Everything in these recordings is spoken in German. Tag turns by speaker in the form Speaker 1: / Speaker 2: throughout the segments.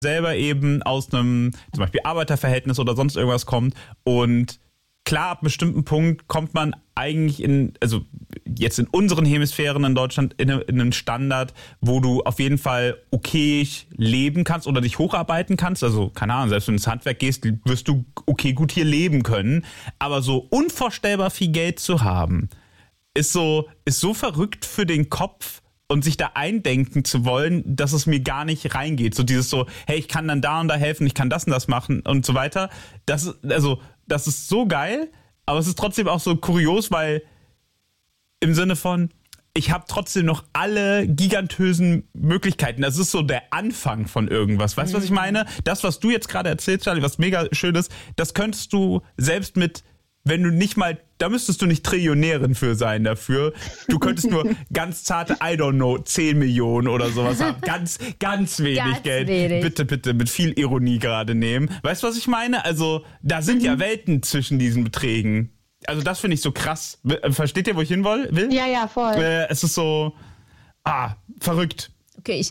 Speaker 1: selber eben aus einem zum Beispiel Arbeiterverhältnis oder sonst irgendwas kommt und klar, ab einem bestimmten Punkt kommt man eigentlich also jetzt in unseren Hemisphären in Deutschland in einen Standard, wo du auf jeden Fall okay leben kannst oder dich hocharbeiten kannst. Also keine Ahnung, selbst wenn du ins Handwerk gehst, wirst du okay gut hier leben können. Aber so unvorstellbar viel Geld zu haben, ist so verrückt für den Kopf und sich da eindenken zu wollen, dass es mir gar nicht reingeht. So dieses so, hey, ich kann dann da und da helfen, ich kann das und das machen und so weiter. Das ist so geil, aber es ist trotzdem auch so kurios, weil im Sinne von, ich habe trotzdem noch alle gigantösen Möglichkeiten. Das ist so der Anfang von irgendwas. Weißt du, was ich meine? Das, was du jetzt gerade erzählst, Charlie, was mega schön ist, das könntest du selbst mit, wenn du nicht mal, da müsstest du nicht Trillionärin für sein dafür. Du könntest nur ganz zarte, 10 Millionen oder sowas haben. Ganz, ganz wenig Geld. Bitte, mit viel Ironie gerade nehmen. Weißt du, was ich meine? Also, da sind ja Welten zwischen diesen Beträgen. Also, das finde ich so krass. Versteht ihr, wo ich hin will?
Speaker 2: Ja, voll.
Speaker 1: Es ist so, verrückt.
Speaker 3: Okay,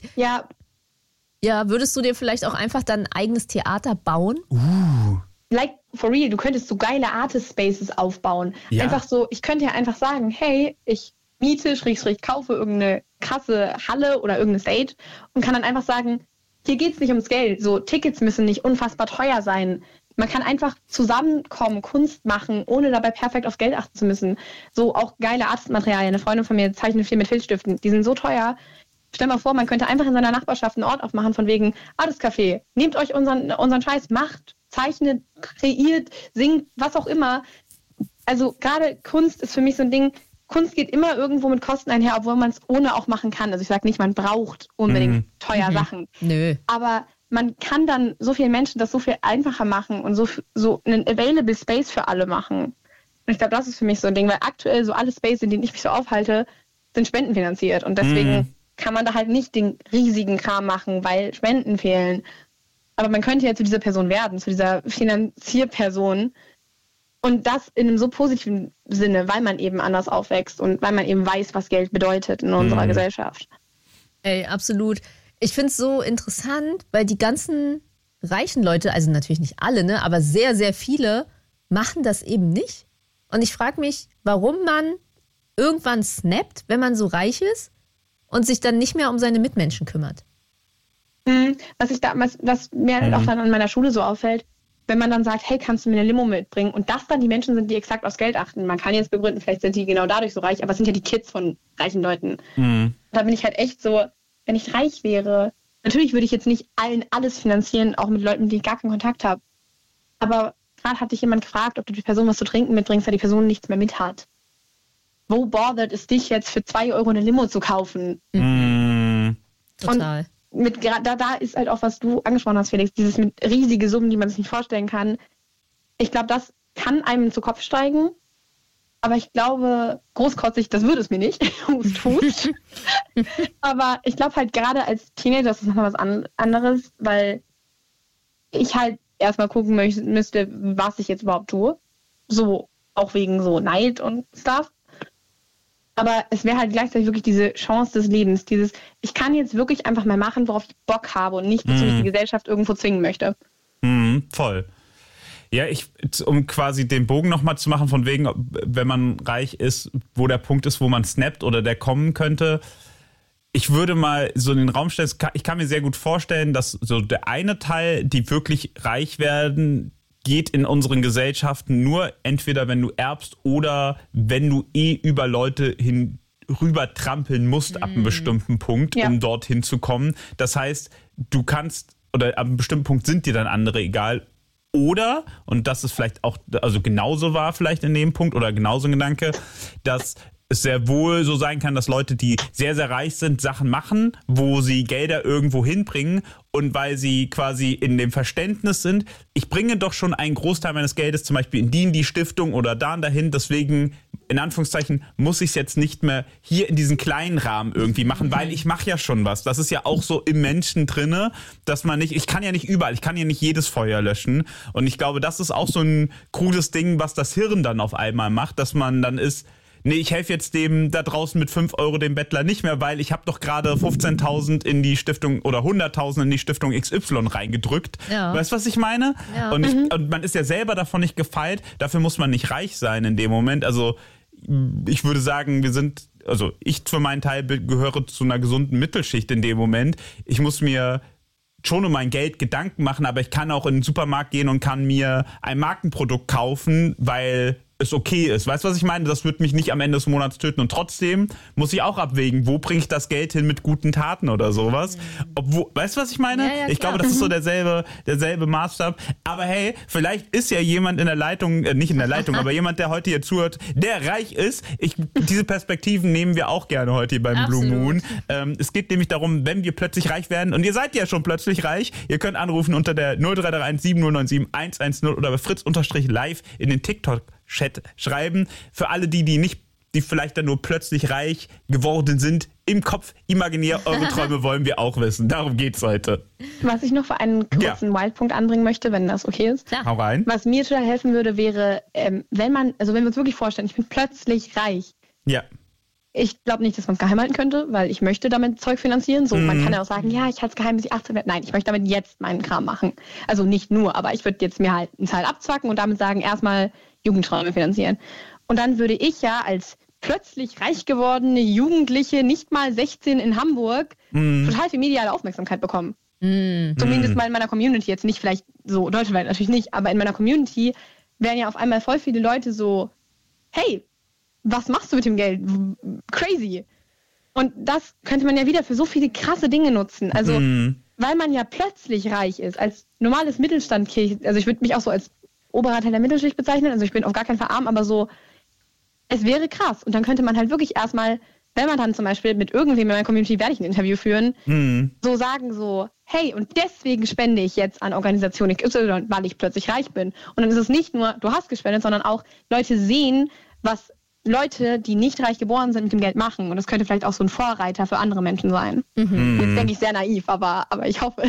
Speaker 3: Ja, würdest du dir vielleicht auch einfach dein eigenes Theater bauen?
Speaker 2: Like, for real, du könntest so geile Artist-Spaces aufbauen.
Speaker 1: Ja.
Speaker 2: Einfach so, ich könnte ja einfach sagen, hey, ich miete, kaufe irgendeine krasse Halle oder irgendeine Stage und kann dann einfach sagen, hier geht's nicht ums Geld. So, Tickets müssen nicht unfassbar teuer sein. Man kann einfach zusammenkommen, Kunst machen, ohne dabei perfekt aufs Geld achten zu müssen. So auch geile Artistmaterialien. Eine Freundin von mir zeichnet viel mit Filzstiften. Die sind so teuer. Stell mal vor, man könnte einfach in seiner Nachbarschaft einen Ort aufmachen von wegen Artistcafé. Nehmt euch unseren Scheiß, macht, zeichnet, kreiert, singt, was auch immer. Also gerade Kunst ist für mich so ein Ding, Kunst geht immer irgendwo mit Kosten einher, obwohl man es ohne auch machen kann. Also ich sage nicht, man braucht unbedingt teuer Sachen.
Speaker 3: Nö.
Speaker 2: Aber man kann dann so vielen Menschen das so viel einfacher machen und so einen available Space für alle machen. Und ich glaube, das ist für mich so ein Ding, weil aktuell so alle Spaces, in denen ich mich so aufhalte, sind spendenfinanziert. Und deswegen kann man da halt nicht den riesigen Kram machen, weil Spenden fehlen. Aber man könnte ja zu dieser Person werden, zu dieser Finanzierperson. Und das in einem so positiven Sinne, weil man eben anders aufwächst und weil man eben weiß, was Geld bedeutet in unserer Gesellschaft.
Speaker 3: Ey, absolut. Ich finde es so interessant, weil die ganzen reichen Leute, also natürlich nicht alle, ne, aber sehr, sehr viele machen das eben nicht. Und ich frage mich, warum man irgendwann snappt, wenn man so reich ist und sich dann nicht mehr um seine Mitmenschen kümmert.
Speaker 2: Was mir auch dann an meiner Schule so auffällt, wenn man dann sagt, hey, kannst du mir eine Limo mitbringen? Und das dann die Menschen sind, die exakt aufs Geld achten. Man kann jetzt begründen, vielleicht sind die genau dadurch so reich, aber es sind ja die Kids von reichen Leuten. Da bin ich halt echt so, wenn ich reich wäre, natürlich würde ich jetzt nicht allen alles finanzieren, auch mit Leuten, mit denen ich gar keinen Kontakt habe. Aber gerade hat dich jemand gefragt, ob du die Person was zu trinken mitbringst, weil die Person nichts mehr mit hat. Wo bothert es dich jetzt für 2 Euro eine Limo zu kaufen?
Speaker 3: Total.
Speaker 2: Und da ist halt auch, was du angesprochen hast, Felix, dieses mit riesige Summen, die man sich nicht vorstellen kann. Ich glaube, das kann einem zu Kopf steigen. Aber ich glaube, großkotzig, das würde es mir nicht. Hust. Aber ich glaube halt gerade als Teenager ist das nochmal was anderes, weil ich halt erstmal gucken müsste, was ich jetzt überhaupt tue. So, auch wegen so Neid und Stuff. Aber es wäre halt gleichzeitig wirklich diese Chance des Lebens. Ich kann jetzt wirklich einfach mal machen, worauf ich Bock habe und nicht, dass mich die Gesellschaft irgendwo zwingen möchte.
Speaker 1: Voll. Ja, um quasi den Bogen nochmal zu machen, von wegen, wenn man reich ist, wo der Punkt ist, wo man snappt oder der kommen könnte. Ich würde mal so in den Raum stellen, ich kann mir sehr gut vorstellen, dass so der eine Teil, die wirklich reich werden, geht in unseren Gesellschaften nur entweder, wenn du erbst oder wenn du über Leute rüber trampeln musst ab einem bestimmten Punkt, um dorthin zu kommen. Das heißt, du kannst, oder ab einem bestimmten Punkt sind dir dann andere egal. Oder, und das ist vielleicht auch, also genauso war vielleicht in dem Punkt oder genauso ein Gedanke, dass es sehr wohl so sein kann, dass Leute, die sehr, sehr reich sind, Sachen machen, wo sie Gelder irgendwo hinbringen und weil sie quasi in dem Verständnis sind, ich bringe doch schon einen Großteil meines Geldes zum Beispiel in die Stiftung oder dahin, deswegen in Anführungszeichen muss ich es jetzt nicht mehr hier in diesen kleinen Rahmen irgendwie machen, weil ich mache ja schon was. Das ist ja auch so im Menschen drinne, dass man nicht, ich kann ja nicht überall, ich kann ja nicht jedes Feuer löschen und ich glaube, das ist auch so ein krudes Ding, was das Hirn dann auf einmal macht, dass man dann ist, nee, ich helfe jetzt dem da draußen mit 5 Euro dem Bettler nicht mehr, weil ich habe doch gerade 15.000 in die Stiftung oder 100.000 in die Stiftung XY reingedrückt. Ja. Weißt du, was ich meine? Ja. Und man ist ja selber davon nicht gefeit, dafür muss man nicht reich sein in dem Moment. Also ich würde sagen, ich für meinen Teil gehöre zu einer gesunden Mittelschicht in dem Moment. Ich muss mir schon um mein Geld Gedanken machen, aber ich kann auch in den Supermarkt gehen und kann mir ein Markenprodukt kaufen, weil es okay ist. Weißt du, was ich meine? Das wird mich nicht am Ende des Monats töten. Und trotzdem muss ich auch abwägen, wo bringe ich das Geld hin mit guten Taten oder sowas. Weißt du, was ich meine? Ja, ich glaube, das ist so derselbe Maßstab. Aber hey, vielleicht ist ja jemand in der Leitung, nicht in der Leitung, aber jemand, der heute hier zuhört, der reich ist. Diese Perspektiven nehmen wir auch gerne heute hier beim Blue Moon. Es geht nämlich darum, wenn wir plötzlich reich werden, und ihr seid ja schon plötzlich reich, ihr könnt anrufen unter der 0331 7097 110 oder bei Fritz_live in den TikTok-Chat schreiben. Für alle, die vielleicht dann nur plötzlich reich geworden sind, im Kopf imaginär, eure Träume wollen wir auch wissen. Darum geht's heute.
Speaker 2: Was ich noch für einen kurzen Wildpunkt anbringen möchte, wenn das okay ist.
Speaker 3: Klar.
Speaker 1: Hau rein.
Speaker 2: Was mir total helfen würde, wäre, wenn wir uns wirklich vorstellen, ich bin plötzlich reich.
Speaker 1: Ja.
Speaker 2: Ich glaube nicht, dass man es geheim halten könnte, weil ich möchte damit Zeug finanzieren. So, man kann ja auch sagen, ja, ich halte es geheim, bis ich 18 werde. Nein, ich möchte damit jetzt meinen Kram machen. Also nicht nur, aber ich würde jetzt mir halt einen Teil abzwacken und damit sagen, erstmal Jugendträume finanzieren. Und dann würde ich ja als plötzlich reich gewordene Jugendliche, nicht mal 16 in Hamburg, total viel mediale Aufmerksamkeit bekommen. Zumindest mal in meiner Community, jetzt nicht vielleicht so deutschlandweit natürlich nicht, aber in meiner Community wären ja auf einmal voll viele Leute so, hey, was machst du mit dem Geld? Crazy. Und das könnte man ja wieder für so viele krasse Dinge nutzen. Also, weil man ja plötzlich reich ist, als normales Mittelstand, also ich würde mich auch so als oberer Teil der Mittelschicht bezeichnen, also ich bin auf gar keinen Fall arm, aber so, es wäre krass. Und dann könnte man halt wirklich erstmal, wenn man dann zum Beispiel mit irgendwem in meiner Community, werde ich ein Interview führen, so sagen so, hey, und deswegen spende ich jetzt an Organisation XY, weil ich plötzlich reich bin. Und dann ist es nicht nur, du hast gespendet, sondern auch Leute sehen, was Leute, die nicht reich geboren sind, mit dem Geld machen. Und das könnte vielleicht auch so ein Vorreiter für andere Menschen sein. Jetzt denke ich sehr naiv, aber ich hoffe.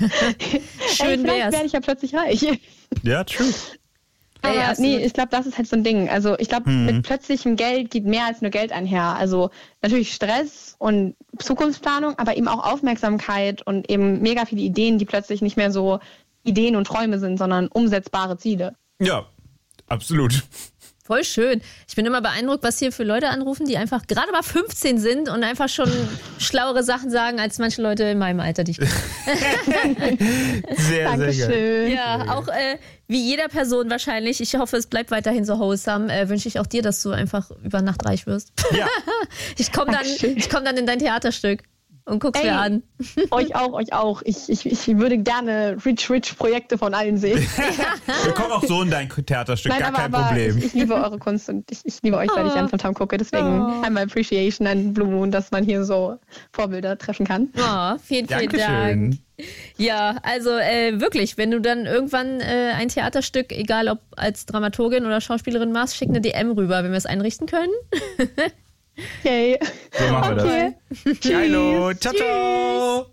Speaker 3: Schön
Speaker 2: vielleicht werde ich ja plötzlich reich.
Speaker 1: Ja, true.
Speaker 2: Aber ich glaube, das ist halt so ein Ding. Also ich glaube, mit plötzlichem Geld geht mehr als nur Geld einher. Also natürlich Stress und Zukunftsplanung, aber eben auch Aufmerksamkeit und eben mega viele Ideen, die plötzlich nicht mehr so Ideen und Träume sind, sondern umsetzbare Ziele.
Speaker 1: Ja, absolut.
Speaker 3: Voll schön. Ich bin immer beeindruckt, was hier für Leute anrufen, die einfach gerade mal 15 sind und einfach schon schlauere Sachen sagen, als manche Leute in meinem Alter, die ich kenne.
Speaker 1: Sehr, sehr geil.
Speaker 3: Ja, auch wie jeder Person wahrscheinlich, ich hoffe, es bleibt weiterhin so wholesome, wünsche ich auch dir, dass du einfach über Nacht reich wirst.
Speaker 1: Ja.
Speaker 3: Ich komm dann in dein Theaterstück. Und guck's mir an.
Speaker 2: Euch auch. Ich würde gerne Rich-Projekte von allen sehen.
Speaker 1: Wir kommen auch so in dein Theaterstück, gar kein Problem.
Speaker 2: Ich liebe eure Kunst und ich liebe euch, weil ich an Tom gucke. Deswegen einmal Appreciation an Blue Moon, dass man hier so Vorbilder treffen kann.
Speaker 3: Oh, vielen Dank. Ja, also wirklich, wenn du dann irgendwann ein Theaterstück, egal ob als Dramaturgin oder Schauspielerin machst, schick eine DM rüber, wenn wir es einrichten können.
Speaker 2: Okay.
Speaker 1: So machen wir das. Hallo, ciao, ciao.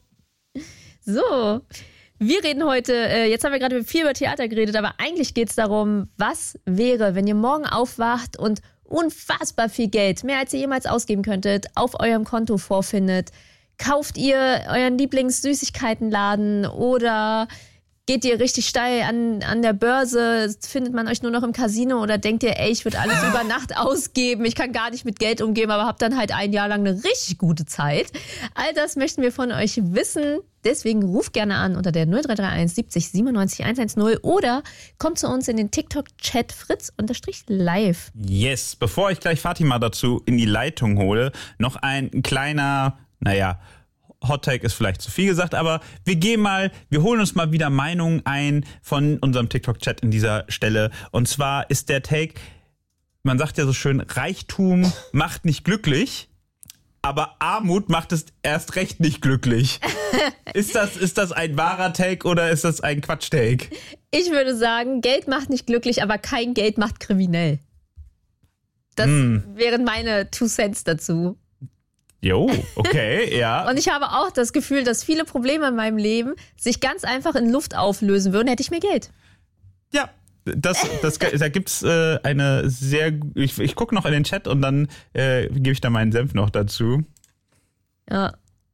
Speaker 3: So, wir reden heute, jetzt haben wir gerade viel über Theater geredet, aber eigentlich geht es darum, was wäre, wenn ihr morgen aufwacht und unfassbar viel Geld, mehr als ihr jemals ausgeben könntet, auf eurem Konto vorfindet. Kauft ihr euren Lieblings-Süßigkeitenladen oder geht ihr richtig steil an der Börse? Findet man euch nur noch im Casino oder denkt ihr, ey, ich würde alles über Nacht ausgeben, ich kann gar nicht mit Geld umgehen, aber habt dann halt ein Jahr lang eine richtig gute Zeit? All das möchten wir von euch wissen. Deswegen ruft gerne an unter der 0331 70 97 110 oder kommt zu uns in den TikTok-Chat Fritz_live.
Speaker 1: Yes, bevor ich gleich Fatima dazu in die Leitung hole, noch ein kleiner, Hot Take ist vielleicht zu viel gesagt, aber wir holen uns mal wieder Meinungen ein von unserem TikTok-Chat in dieser Stelle. Und zwar ist der Take, man sagt ja so schön, Reichtum macht nicht glücklich, aber Armut macht es erst recht nicht glücklich. Ist das ein wahrer Take oder ist das ein Quatsch-Take?
Speaker 3: Ich würde sagen, Geld macht nicht glücklich, aber kein Geld macht kriminell. Das wären meine 2 Cents dazu.
Speaker 1: Jo, okay, ja.
Speaker 3: Und ich habe auch das Gefühl, dass viele Probleme in meinem Leben sich ganz einfach in Luft auflösen würden, hätte ich mehr Geld.
Speaker 1: Ja, Da gibt's eine sehr... Ich gucke noch in den Chat und dann gebe ich da meinen Senf noch dazu.
Speaker 3: Ja.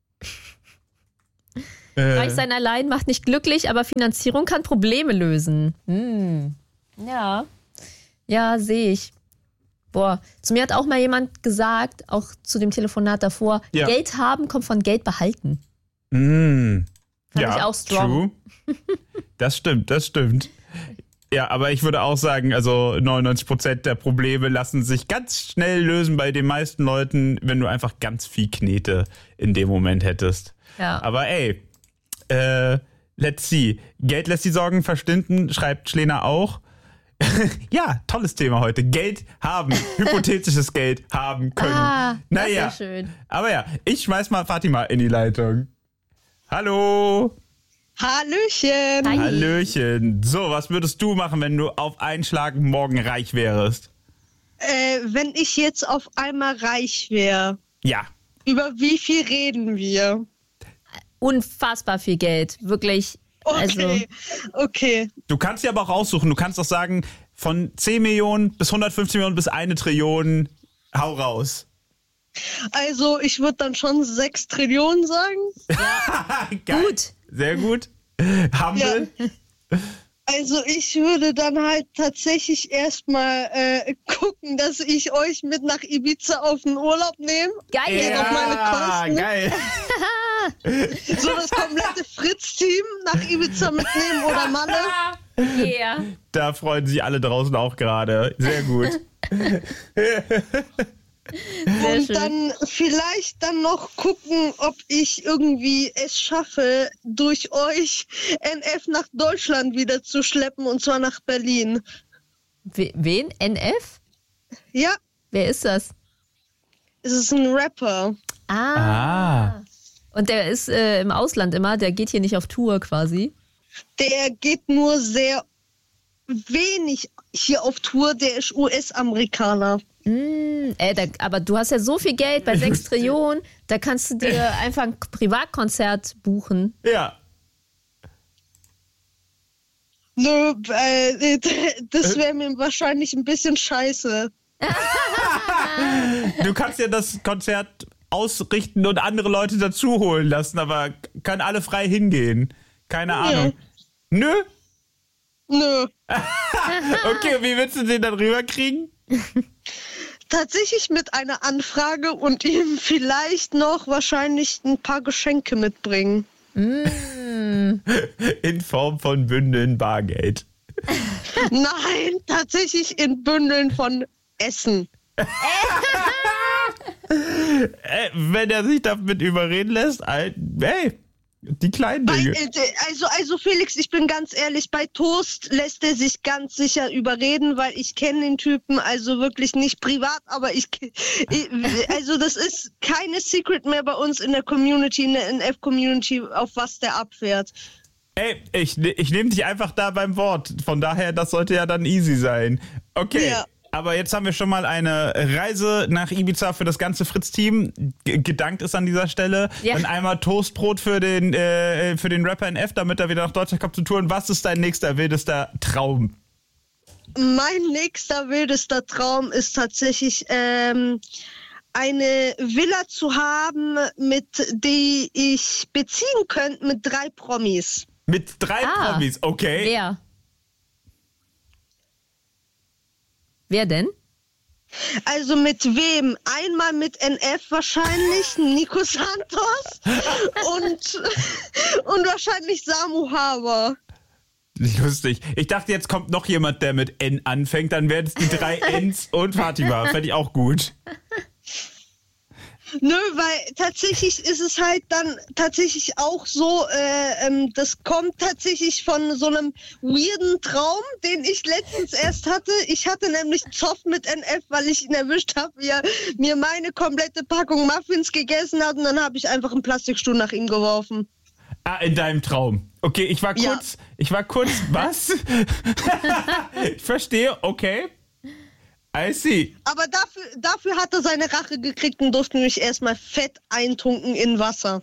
Speaker 3: Reich sein allein macht nicht glücklich, aber Finanzierung kann Probleme lösen. Ja. Ja, sehe ich. Boah, zu mir hat auch mal jemand gesagt, auch zu dem Telefonat davor, Geld haben kommt von Geld behalten. Fand ich auch strong.
Speaker 1: True. Das stimmt. Ja, aber ich würde auch sagen, also 99% der Probleme lassen sich ganz schnell lösen bei den meisten Leuten, wenn du einfach ganz viel Knete in dem Moment hättest.
Speaker 3: Ja.
Speaker 1: Aber ey, let's see. Geld lässt die Sorgen verschwinden, schreibt Schlena auch. Ja, tolles Thema heute. Geld haben, hypothetisches Geld haben können.
Speaker 3: Naja, das ist ja schön.
Speaker 1: Aber ja, ich schmeiß mal Fatima in die Leitung. Hallo.
Speaker 4: Hallöchen.
Speaker 3: Hi.
Speaker 1: Hallöchen. So, was würdest du machen, wenn du auf einen Schlag morgen reich wärst?
Speaker 4: Wenn ich jetzt auf einmal reich wäre,
Speaker 1: Ja.
Speaker 4: über wie viel reden wir?
Speaker 3: Unfassbar viel Geld. Wirklich.
Speaker 4: Okay.
Speaker 1: Du kannst dir aber auch aussuchen. Du kannst auch sagen, von 10 Millionen bis 150 Millionen bis 1 Trillion, hau raus.
Speaker 4: Also ich würde dann schon 6 Trillionen sagen.
Speaker 1: Geil.
Speaker 3: Gut.
Speaker 1: Sehr gut. Humble.
Speaker 4: Ja. Also ich würde dann halt tatsächlich erstmal gucken, dass ich euch mit nach Ibiza auf den Urlaub nehme.
Speaker 3: Geil.
Speaker 4: Auf meine Kosten.
Speaker 1: Geil.
Speaker 4: So das komplette Fritz-Team nach Ibiza mitnehmen oder Malle.
Speaker 3: Yeah.
Speaker 1: Da freuen sich alle draußen auch gerade. Sehr gut.
Speaker 3: Sehr
Speaker 4: Und
Speaker 3: schön.
Speaker 4: dann vielleicht dann noch gucken, ob ich irgendwie es schaffe, durch euch NF nach Deutschland wieder zu schleppen, und zwar nach Berlin.
Speaker 3: Wen? NF?
Speaker 4: Ja,
Speaker 3: Wer ist das?
Speaker 4: es ist ein Rapper.
Speaker 1: Ah.
Speaker 3: Und der ist im Ausland immer, der geht hier nicht auf Tour quasi.
Speaker 4: Der geht nur sehr wenig hier auf Tour, der ist US-Amerikaner.
Speaker 3: Aber du hast ja so viel Geld bei 6 Trillionen, da kannst du dir einfach ein Privatkonzert buchen.
Speaker 1: Ja.
Speaker 4: Nö, das wäre mir wahrscheinlich ein bisschen scheiße.
Speaker 1: Du kannst ja das Konzert ausrichten und andere Leute dazu holen lassen, aber können alle frei hingehen. Keine Ahnung. Nö?
Speaker 4: Nö.
Speaker 1: Okay, wie willst du den dann rüberkriegen?
Speaker 4: Tatsächlich mit einer Anfrage und ihm vielleicht noch wahrscheinlich ein paar Geschenke mitbringen.
Speaker 1: In Form von Bündeln Bargeld.
Speaker 4: Nein, tatsächlich in Bündeln von Essen.
Speaker 1: Wenn er sich damit überreden lässt, hey, die kleinen Dinge.
Speaker 4: Also Felix, ich bin ganz ehrlich, bei Toast lässt er sich ganz sicher überreden, weil ich kenne den Typen also wirklich nicht privat, aber also das ist keine Secret mehr bei uns in der Community, in der NF-Community, auf was der abfährt.
Speaker 1: Ey, ich nehme dich einfach da beim Wort. Von daher, das sollte ja dann easy sein. Okay. Ja. Aber jetzt haben wir schon mal eine Reise nach Ibiza für das ganze Fritz-Team. Gedankt ist an dieser Stelle. Ja. Dann einmal Toastbrot für den Rapper NF, damit er wieder nach Deutschland kommt zu touren. Was ist dein nächster wildester Traum?
Speaker 4: Mein nächster wildester Traum ist tatsächlich eine Villa zu haben, mit die ich beziehen könnte mit 3 Promis.
Speaker 1: Mit 3 Promis, okay.
Speaker 3: Wer denn?
Speaker 4: Also mit wem? Einmal mit NF wahrscheinlich, Nico Santos und wahrscheinlich Samu Haber.
Speaker 1: Lustig. Ich dachte, jetzt kommt noch jemand, der mit N anfängt. Dann wären es die 3 Ns und Fatima. Fände ich auch gut.
Speaker 4: Nö, weil tatsächlich ist es halt dann tatsächlich auch so, das kommt tatsächlich von so einem weirden Traum, den ich letztens erst hatte. Ich hatte nämlich Zoff mit NF, weil ich ihn erwischt habe, wie er mir meine komplette Packung Muffins gegessen hat, und dann habe ich einfach einen Plastikstuhl nach ihm geworfen.
Speaker 1: Ah, in deinem Traum. Okay, ich war kurz, was? Ich verstehe, okay. I see.
Speaker 4: Aber dafür hat er seine Rache gekriegt und durfte mich erstmal fett eintunken in Wasser.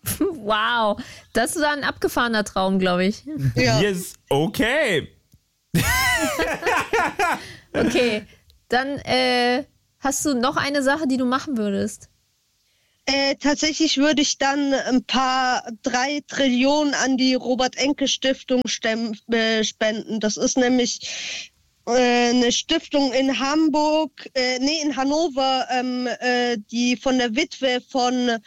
Speaker 3: Wow, das war ein abgefahrener Traum, glaube ich.
Speaker 4: Ja.
Speaker 1: Yes, okay.
Speaker 3: Okay, dann hast du noch eine Sache, die du machen würdest?
Speaker 4: Tatsächlich würde ich dann 3 Trillionen an die Robert-Enke-Stiftung spenden. Das ist nämlich eine Stiftung in Hamburg, in Hannover, die von der Witwe von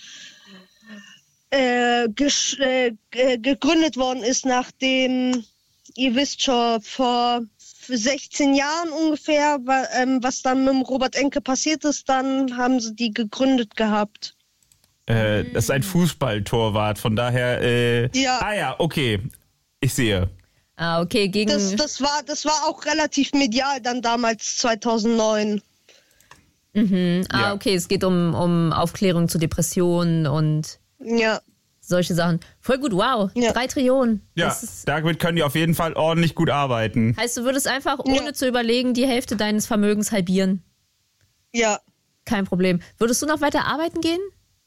Speaker 4: gegründet worden ist, nachdem, ihr wisst schon, vor 16 Jahren ungefähr, was dann mit dem Robert Enke passiert ist, dann haben sie die gegründet gehabt.
Speaker 1: Das ist ein Fußballtorwart, von daher.
Speaker 4: Ja.
Speaker 1: Ah ja, okay. Ich sehe.
Speaker 3: Ah, okay, gegen.
Speaker 4: Das war auch relativ medial dann damals 2009.
Speaker 3: Ja. Okay, es geht um Aufklärung zu Depressionen und
Speaker 4: Ja.
Speaker 3: solche Sachen. Voll gut, wow.
Speaker 4: Ja.
Speaker 3: 3 Trillionen.
Speaker 1: Ja, damit können die auf jeden Fall ordentlich gut arbeiten.
Speaker 3: Heißt, du würdest einfach, ohne zu überlegen, die Hälfte deines Vermögens halbieren?
Speaker 4: Ja.
Speaker 3: Kein Problem. Würdest du noch weiter arbeiten gehen?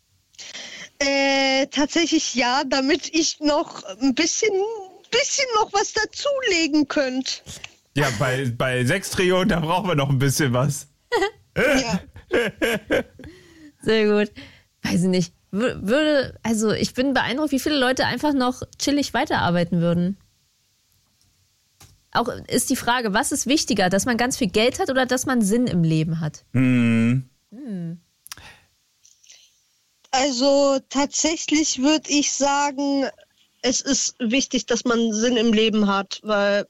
Speaker 4: Tatsächlich ja, damit ich noch ein bisschen noch was dazulegen könnte.
Speaker 1: Ja, bei 6 Trillionen, da brauchen wir noch ein bisschen was.
Speaker 4: Ja.
Speaker 3: Sehr gut. Weiß ich nicht. Also ich bin beeindruckt, wie viele Leute einfach noch chillig weiterarbeiten würden. Auch ist die Frage, was ist wichtiger, dass man ganz viel Geld hat oder dass man Sinn im Leben hat?
Speaker 4: Also tatsächlich würde ich sagen, es ist wichtig, dass man Sinn im Leben hat, weil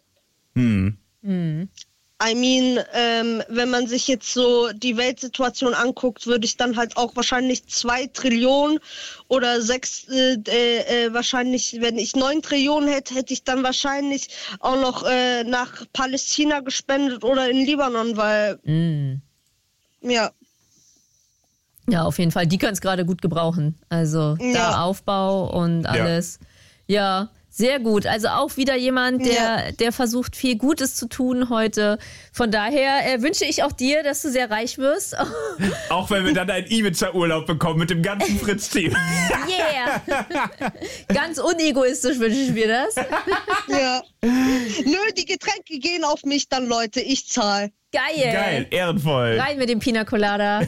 Speaker 4: wenn man sich jetzt so die Weltsituation anguckt, würde ich dann halt auch wahrscheinlich 2 Trillionen oder 6, wahrscheinlich, wenn ich 9 Trillionen hätte ich dann wahrscheinlich auch noch nach Palästina gespendet oder in Libanon, weil ja.
Speaker 3: Ja, auf jeden Fall. Die können es gerade gut gebrauchen. Also da Aufbau und alles. Ja, sehr gut. Also auch wieder jemand, der versucht, viel Gutes zu tun heute. Von daher wünsche ich auch dir, dass du sehr reich wirst.
Speaker 1: Auch wenn wir dann einen Ibiza-Urlaub bekommen mit dem ganzen Fritz-Team.
Speaker 3: Yeah! Ganz unegoistisch wünsche ich mir das.
Speaker 4: Ja. Nö, die Getränke gehen auf mich dann, Leute. Ich zahle.
Speaker 3: Geil.
Speaker 1: Ehrenvoll.
Speaker 3: Rein mit dem Pina Colada.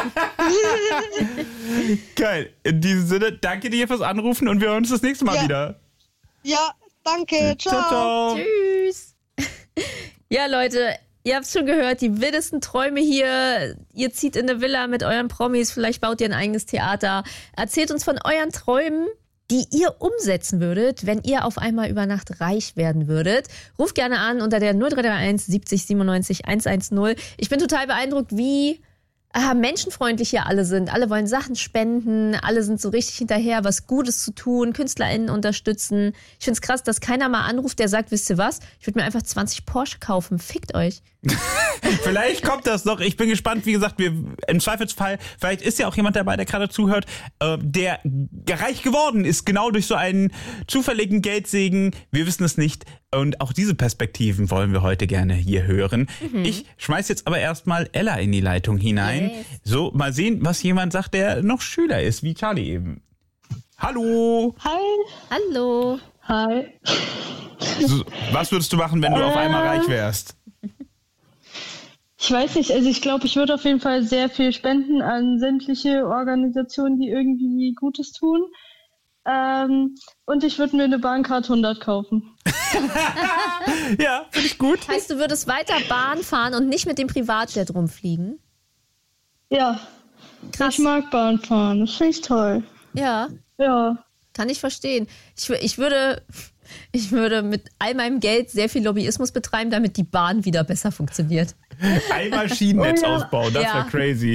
Speaker 1: Geil. In diesem Sinne, danke dir fürs Anrufen und wir hören uns das nächste Mal wieder.
Speaker 4: Ja, danke. Ciao.
Speaker 1: Ciao.
Speaker 3: Tschüss. Ja, Leute, ihr habt es schon gehört, die wildesten Träume hier. Ihr zieht in eine Villa mit euren Promis, vielleicht baut ihr ein eigenes Theater. Erzählt uns von euren Träumen, die ihr umsetzen würdet, wenn ihr auf einmal über Nacht reich werden würdet. Ruft gerne an unter der 0331 70 97 110. Ich bin total beeindruckt, wie menschenfreundlich hier alle sind. Alle wollen Sachen spenden, alle sind so richtig hinterher, was Gutes zu tun, KünstlerInnen unterstützen. Ich finde es krass, dass keiner mal anruft, der sagt, wisst ihr was, ich würde mir einfach 20 Porsche kaufen, fickt euch.
Speaker 1: Vielleicht kommt das noch. Ich bin gespannt. Wie gesagt, im Zweifelsfall, vielleicht ist ja auch jemand dabei, der gerade zuhört, der reich geworden ist, genau durch so einen zufälligen Geldsegen. Wir wissen es nicht. Und auch diese Perspektiven wollen wir heute gerne hier hören. Ich schmeiß jetzt aber erstmal Ella in die Leitung hinein.
Speaker 3: Yes.
Speaker 1: So, mal sehen, was jemand sagt, der noch Schüler ist, wie Charlie eben. Hallo.
Speaker 2: Hi.
Speaker 3: Hallo.
Speaker 2: Hi.
Speaker 1: So, was würdest du machen, wenn du auf einmal reich wärst?
Speaker 2: Ich weiß nicht, also ich glaube, ich würde auf jeden Fall sehr viel spenden an sämtliche Organisationen, die irgendwie Gutes tun. Und ich würde mir eine Bahncard 100 kaufen.
Speaker 1: Ja, finde ich gut.
Speaker 3: Heißt, du würdest weiter Bahn fahren und nicht mit dem Privatjet rumfliegen?
Speaker 2: Ja.
Speaker 3: Krass.
Speaker 2: Ich mag Bahn fahren, das finde ich toll.
Speaker 3: Ja,
Speaker 2: Ja.
Speaker 3: kann ich verstehen. Ich würde mit all meinem Geld sehr viel Lobbyismus betreiben, damit die Bahn wieder besser funktioniert.
Speaker 1: Einmal Schienennetz ausbauen, das
Speaker 3: Ja.
Speaker 1: wäre crazy.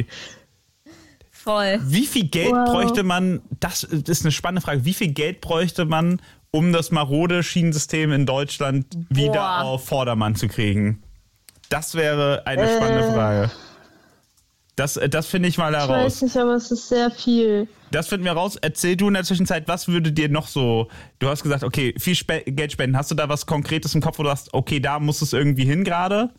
Speaker 3: Voll.
Speaker 1: Wie viel Geld bräuchte man, das ist eine spannende Frage, wie viel Geld bräuchte man, um das marode Schienensystem in Deutschland wieder auf Vordermann zu kriegen? Das wäre eine spannende Frage. Das finde ich mal
Speaker 2: Ich
Speaker 1: heraus.
Speaker 2: weiß nicht, aber es ist sehr viel.
Speaker 1: Das finden wir raus. Erzähl du in der Zwischenzeit, was würde dir noch so, du hast gesagt, okay, viel Geld spenden. Hast du da was Konkretes im Kopf, wo du sagst, okay, da muss es irgendwie hin gerade?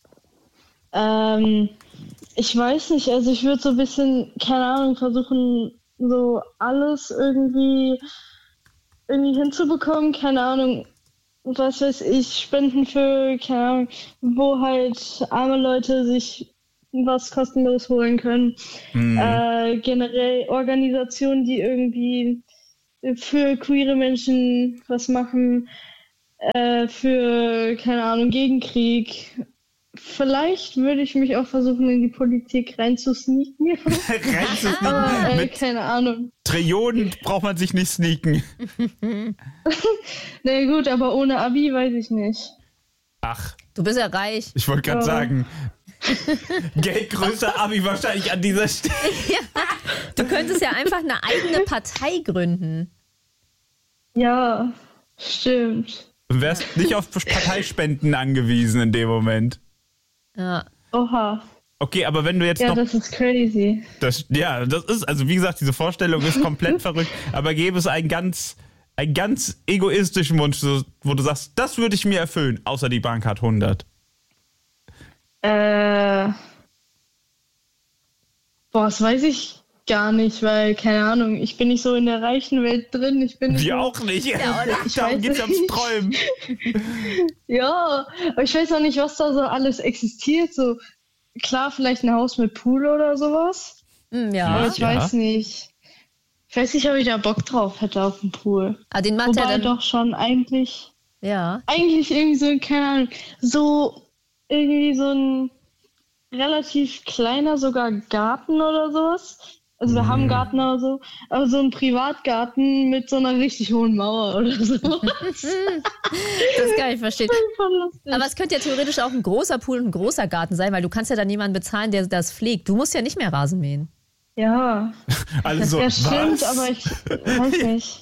Speaker 2: Ich weiß nicht, also ich würde so ein bisschen, keine Ahnung, versuchen, so alles irgendwie hinzubekommen, keine Ahnung,
Speaker 5: was weiß ich, Spenden für, keine Ahnung, wo halt arme Leute sich was kostenlos holen können. Generell Organisationen, die irgendwie für queere Menschen was machen, für, keine Ahnung, gegen Krieg. Vielleicht würde ich mich auch versuchen, in die Politik reinzusneaken. Aber, keine Ahnung.
Speaker 1: Trillionen braucht man sich nicht sneaken.
Speaker 5: Na gut, aber ohne Abi weiß ich nicht.
Speaker 1: Ach,
Speaker 3: Du bist ja reich.
Speaker 1: ich wollte gerade sagen, Geld größer Abi wahrscheinlich an dieser Stelle.
Speaker 3: Du könntest ja einfach eine eigene Partei gründen.
Speaker 5: Ja, stimmt.
Speaker 1: Du wärst nicht auf Parteispenden angewiesen in dem Moment.
Speaker 3: Ja.
Speaker 5: Oha.
Speaker 1: Okay, aber wenn du jetzt
Speaker 5: Ja,
Speaker 1: noch...
Speaker 5: das ist crazy.
Speaker 1: Das ist, also wie gesagt, diese Vorstellung ist komplett verrückt, aber gäbe es einen ganz egoistischen Wunsch, wo du sagst, das würde ich mir erfüllen, außer die Bank hat 100.
Speaker 5: Boah, das weiß ich gar nicht, weil, keine Ahnung, ich bin nicht so in der reichen Welt drin. Ich bin
Speaker 1: Wir auch nicht.
Speaker 3: Ja, oder?
Speaker 1: Darum geht's ja ums
Speaker 5: nicht.
Speaker 1: Träumen.
Speaker 5: Ja, aber ich weiß auch nicht, was da so alles existiert. So, klar, vielleicht ein Haus mit Pool oder sowas.
Speaker 3: Ja.
Speaker 5: Aber ich weiß nicht. Ich weiß nicht, ob ich da Bock drauf hätte auf den Pool.
Speaker 3: Aber den macht
Speaker 5: Wobei
Speaker 3: ja dann.
Speaker 5: doch schon eigentlich irgendwie so, keine Ahnung, so irgendwie so ein relativ kleiner sogar Garten oder sowas. Also wir haben einen Garten oder so, aber so ein Privatgarten mit so einer richtig hohen Mauer oder so.
Speaker 3: Das kann ich verstehen. Aber es könnte ja theoretisch auch ein großer Pool und ein großer Garten sein, weil du kannst ja dann jemanden bezahlen, der das pflegt. Du musst ja nicht mehr Rasen mähen.
Speaker 5: Ja,
Speaker 1: Also,
Speaker 5: ja stimmt,
Speaker 1: was?
Speaker 5: aber ich weiß nicht.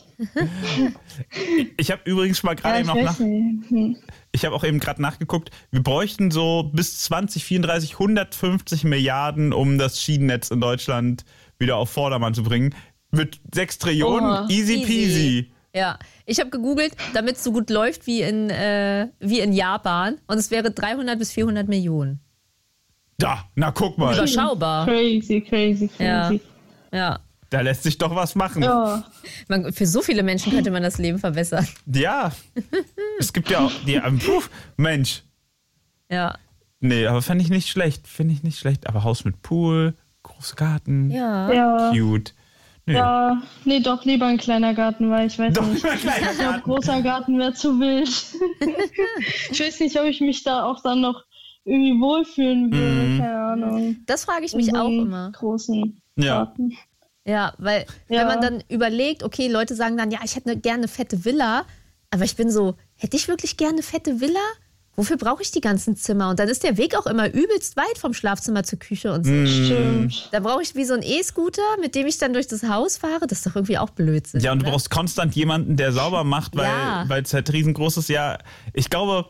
Speaker 1: Ich habe übrigens mal gerade
Speaker 5: Ja,
Speaker 1: eben
Speaker 5: ich
Speaker 1: noch
Speaker 5: weiß nicht.
Speaker 1: Ich habe auch eben gerade nachgeguckt, wir bräuchten so bis 2034 150 Milliarden, um das Schienennetz in Deutschland wieder auf Vordermann zu bringen. Mit 6 Trillionen,
Speaker 5: Oha.
Speaker 1: easy peasy.
Speaker 3: Ja, ich habe gegoogelt, damit es so gut läuft wie in Japan. Und es wäre 300 bis 400 Millionen.
Speaker 1: Da, na guck mal,
Speaker 3: Überschaubar.
Speaker 5: Crazy.
Speaker 3: Ja.
Speaker 1: da lässt sich doch was machen.
Speaker 5: Ja.
Speaker 3: Für so viele Menschen könnte man das Leben verbessern.
Speaker 1: Ja, es gibt ja auch, Mensch.
Speaker 3: Ja.
Speaker 1: Nee, aber finde ich nicht schlecht, Aber Haus mit Pool, großer Garten,
Speaker 5: Ja.
Speaker 1: cute. Nee.
Speaker 5: Ja, nee, doch lieber ein kleiner Garten, weil ich weiß
Speaker 1: Doch,
Speaker 5: nicht.
Speaker 1: ein kleiner
Speaker 5: Ich glaube,
Speaker 1: Garten.
Speaker 5: großer Garten wäre zu wild. Ich weiß nicht, ob ich mich da auch dann noch irgendwie wohlfühlen würde, keine Ahnung.
Speaker 3: Das frage ich
Speaker 5: In
Speaker 3: mich
Speaker 5: so
Speaker 3: auch
Speaker 5: einem
Speaker 3: immer.
Speaker 5: großen
Speaker 1: Ja.
Speaker 5: Garten.
Speaker 3: Ja, weil
Speaker 5: Ja.
Speaker 3: wenn man dann überlegt, okay, Leute sagen dann, ja, ich hätte gerne eine fette Villa, aber ich bin so, hätte ich wirklich gerne eine fette Villa? Wofür brauche ich die ganzen Zimmer? Und dann ist der Weg auch immer übelst weit vom Schlafzimmer zur Küche und so.
Speaker 5: Stimmt.
Speaker 3: Da brauche ich wie so einen E-Scooter, mit dem ich dann durch das Haus fahre. Das ist doch irgendwie auch Blödsinn.
Speaker 1: Ja, und du
Speaker 3: oder?
Speaker 1: brauchst konstant jemanden, der sauber macht, weil es halt riesengroß ist. Ja, ich glaube,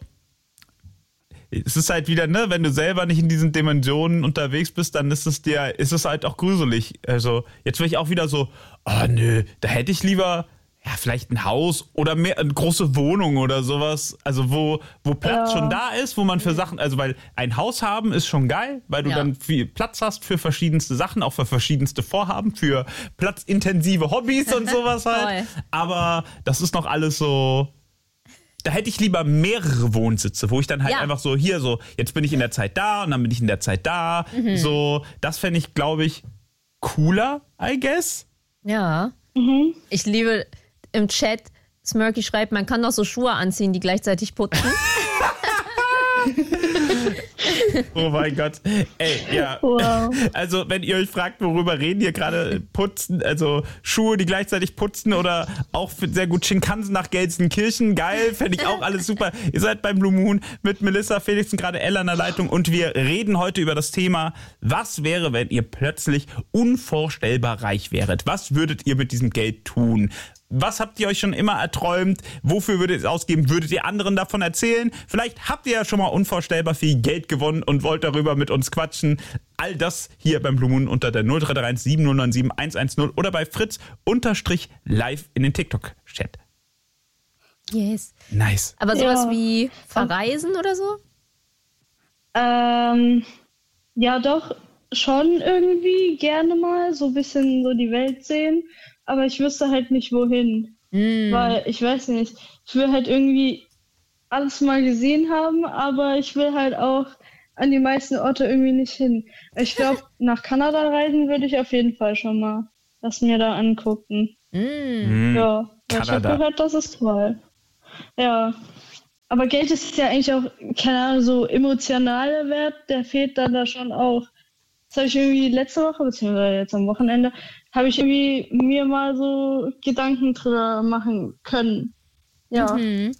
Speaker 1: es ist halt wieder, ne, wenn du selber nicht in diesen Dimensionen unterwegs bist, dann ist es halt auch gruselig. Also, jetzt wäre ich auch wieder so, oh nö, da hätte ich lieber, ja, vielleicht ein Haus oder eine große Wohnung oder sowas. Also, wo Platz schon da ist, wo man für Sachen, also, weil ein Haus haben ist schon geil, weil du dann viel Platz hast für verschiedenste Sachen, auch für verschiedenste Vorhaben, für platzintensive Hobbys und sowas halt.
Speaker 3: Voll.
Speaker 1: Aber das ist noch alles so. Da hätte ich lieber mehrere Wohnsitze, wo ich dann halt einfach so, hier so, jetzt bin ich in der Zeit da und dann bin ich in der Zeit da. So, das fände ich, glaube ich, cooler, I guess.
Speaker 3: Ja. Ich liebe im Chat, Smirky schreibt, man kann doch so Schuhe anziehen, die gleichzeitig putzen.
Speaker 1: Oh mein Gott. Ey, ja.
Speaker 5: Wow.
Speaker 1: Also, wenn ihr euch fragt, worüber reden hier gerade, putzen, also Schuhe, die gleichzeitig putzen oder auch sehr gut Shinkansen nach Gelsenkirchen, geil, fände ich auch alles super. Ihr seid beim Blue Moon mit Melissa, Felix und gerade Ella in der Leitung und wir reden heute über das Thema, was wäre, wenn ihr plötzlich unvorstellbar reich wäret? Was würdet ihr mit diesem Geld tun? Was habt ihr euch schon immer erträumt? Wofür würdet ihr es ausgeben? Würdet ihr anderen davon erzählen? Vielleicht habt ihr ja schon mal unvorstellbar viel Geld gewonnen und wollt darüber mit uns quatschen. All das hier beim Blue Moon unter der 0331 7097 110 oder bei Fritz_live in den TikTok-Chat.
Speaker 3: Yes.
Speaker 1: Nice.
Speaker 3: Aber sowas
Speaker 5: Ja.
Speaker 3: wie verreisen oder so?
Speaker 5: Ja, doch, schon irgendwie gerne mal so ein bisschen so die Welt sehen. Aber ich wüsste halt nicht, wohin. Weil, ich weiß nicht, ich will halt irgendwie alles mal gesehen haben, aber ich will halt auch an die meisten Orte irgendwie nicht hin. Ich glaube, nach Kanada reisen würde ich auf jeden Fall schon mal das mir da angucken. Ja, ich habe gehört, das ist toll. Ja, aber Geld ist ja eigentlich auch, keine Ahnung, so emotionaler Wert, der fehlt dann da schon auch. Das habe ich irgendwie letzte Woche, beziehungsweise jetzt am Wochenende, habe ich irgendwie mir mal so Gedanken drüber machen können. Ja.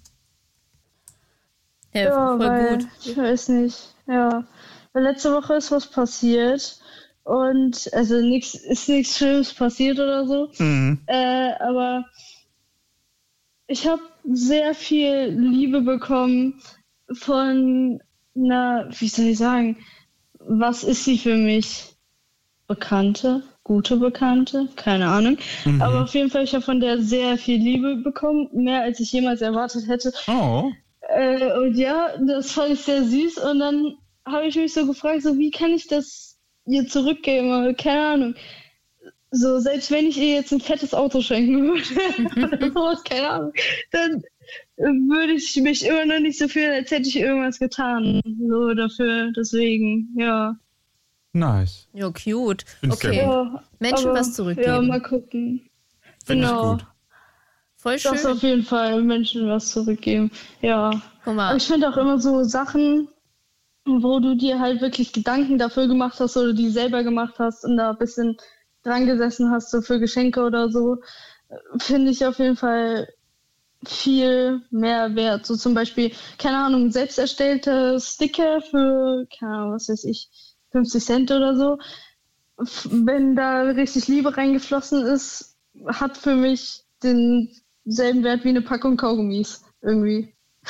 Speaker 3: Ja, voll gut.
Speaker 5: Ich weiß nicht. Ja. Weil letzte Woche ist was passiert. Und also ist nichts Schlimmes passiert oder so. Aber ich habe sehr viel Liebe bekommen von einer, wie soll ich sagen, was ist sie für mich? Bekannte? Gute Bekannte? Keine Ahnung. Aber auf jeden Fall, ich habe von der sehr viel Liebe bekommen. Mehr als ich jemals erwartet hätte.
Speaker 1: Oh.
Speaker 5: Und ja, das fand ich sehr süß. Und dann habe ich mich so gefragt, so wie kann ich das ihr zurückgeben? Aber keine Ahnung. So, selbst wenn ich ihr jetzt ein fettes Auto schenken würde oder sowas, keine Ahnung, dann würde ich mich immer noch nicht so fühlen, als hätte ich irgendwas getan. So dafür, deswegen, ja.
Speaker 1: Nice.
Speaker 3: Ja, cute.
Speaker 1: Find's
Speaker 3: Okay.
Speaker 1: sehr
Speaker 5: Ja,
Speaker 3: Menschen
Speaker 5: aber,
Speaker 3: was zurückgeben.
Speaker 5: Ja, mal gucken.
Speaker 1: Finde ich
Speaker 5: Genau.
Speaker 1: gut.
Speaker 3: Voll schön.
Speaker 5: Das auf jeden Fall, Menschen was zurückgeben. Ja.
Speaker 3: Guck mal.
Speaker 5: Aber ich finde auch immer so Sachen, wo du dir halt wirklich Gedanken dafür gemacht hast oder die selber gemacht hast und da ein bisschen dran gesessen hast, so für Geschenke oder so, finde ich auf jeden Fall viel mehr wert. So zum Beispiel, keine Ahnung, selbst erstellte Sticker für, keine Ahnung, was weiß ich, 50 Cent oder so. Wenn da richtig Liebe reingeflossen ist, hat für mich denselben Wert wie eine Packung Kaugummis irgendwie.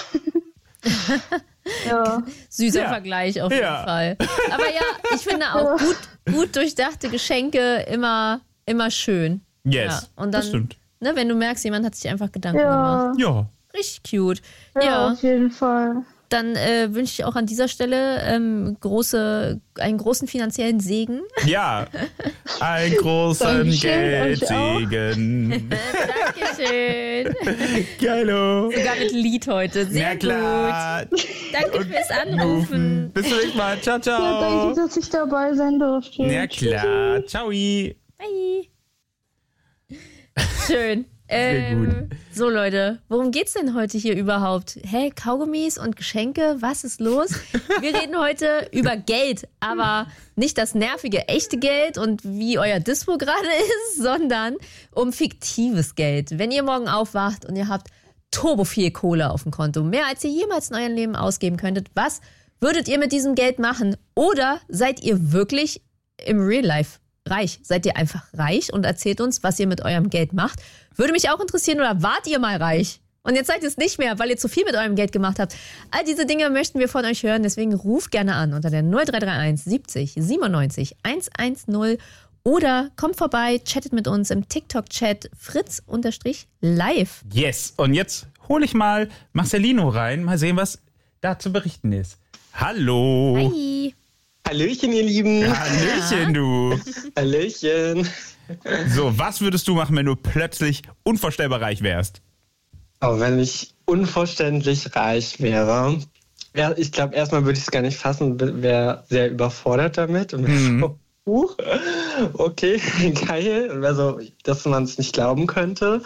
Speaker 5: Ja.
Speaker 3: Süßer Vergleich auf jeden Fall. Aber ja, ich finde auch gut durchdachte Geschenke immer schön.
Speaker 1: Yes,
Speaker 3: Ja. Und dann,
Speaker 1: das stimmt.
Speaker 3: ne, wenn du merkst, jemand hat sich einfach Gedanken gemacht.
Speaker 1: Ja.
Speaker 3: Richtig cute.
Speaker 5: Ja, auf jeden Fall.
Speaker 3: Dann wünsche ich auch an dieser Stelle einen großen finanziellen Segen.
Speaker 1: Ja, einen großen
Speaker 5: Dankeschön,
Speaker 1: Geldsegen.
Speaker 3: Dankeschön.
Speaker 1: Geilo.
Speaker 3: Sogar mit Lied heute. Sehr
Speaker 1: Na klar.
Speaker 3: gut. Danke fürs Anrufen.
Speaker 1: Bis zum nächsten Mal. Ciao,
Speaker 5: Ja,
Speaker 1: ciao.
Speaker 5: danke, dass ich dabei sein durfte.
Speaker 1: Na klar. Ciao.
Speaker 3: Bye. Schön.
Speaker 1: Sehr gut.
Speaker 3: So Leute, worum geht's denn heute hier überhaupt? Hä, Kaugummis und Geschenke, was ist los? Wir reden heute über Geld, aber nicht das nervige, echte Geld und wie euer Dispo gerade ist, sondern um fiktives Geld. Wenn ihr morgen aufwacht und ihr habt turbo viel Kohle auf dem Konto, mehr als ihr jemals in eurem Leben ausgeben könntet, was würdet ihr mit diesem Geld machen? Oder seid ihr wirklich im Real Life reich? Seid ihr einfach reich und erzählt uns, was ihr mit eurem Geld macht? Würde mich auch interessieren, oder wart ihr mal reich? Und jetzt seid ihr es nicht mehr, weil ihr zu viel mit eurem Geld gemacht habt. All diese Dinge möchten wir von euch hören, deswegen ruft gerne an unter der 0331 70 97 110 oder kommt vorbei, chattet mit uns im TikTok-Chat fritz_live.
Speaker 1: Yes. Und jetzt hole ich mal Marcelino rein. Mal sehen, was da zu berichten ist. Hallo.
Speaker 3: Hi.
Speaker 6: Hallöchen, ihr Lieben.
Speaker 1: Hallöchen, du.
Speaker 6: Hallöchen.
Speaker 1: So, was würdest du machen, wenn du plötzlich unvorstellbar reich wärst?
Speaker 6: Oh, wenn ich unverständlich reich wäre. Ja, ich glaube, erstmal würde ich es gar nicht fassen, wäre sehr überfordert damit. Und wäre so, okay, geil. Und wäre so, dass man es nicht glauben könnte.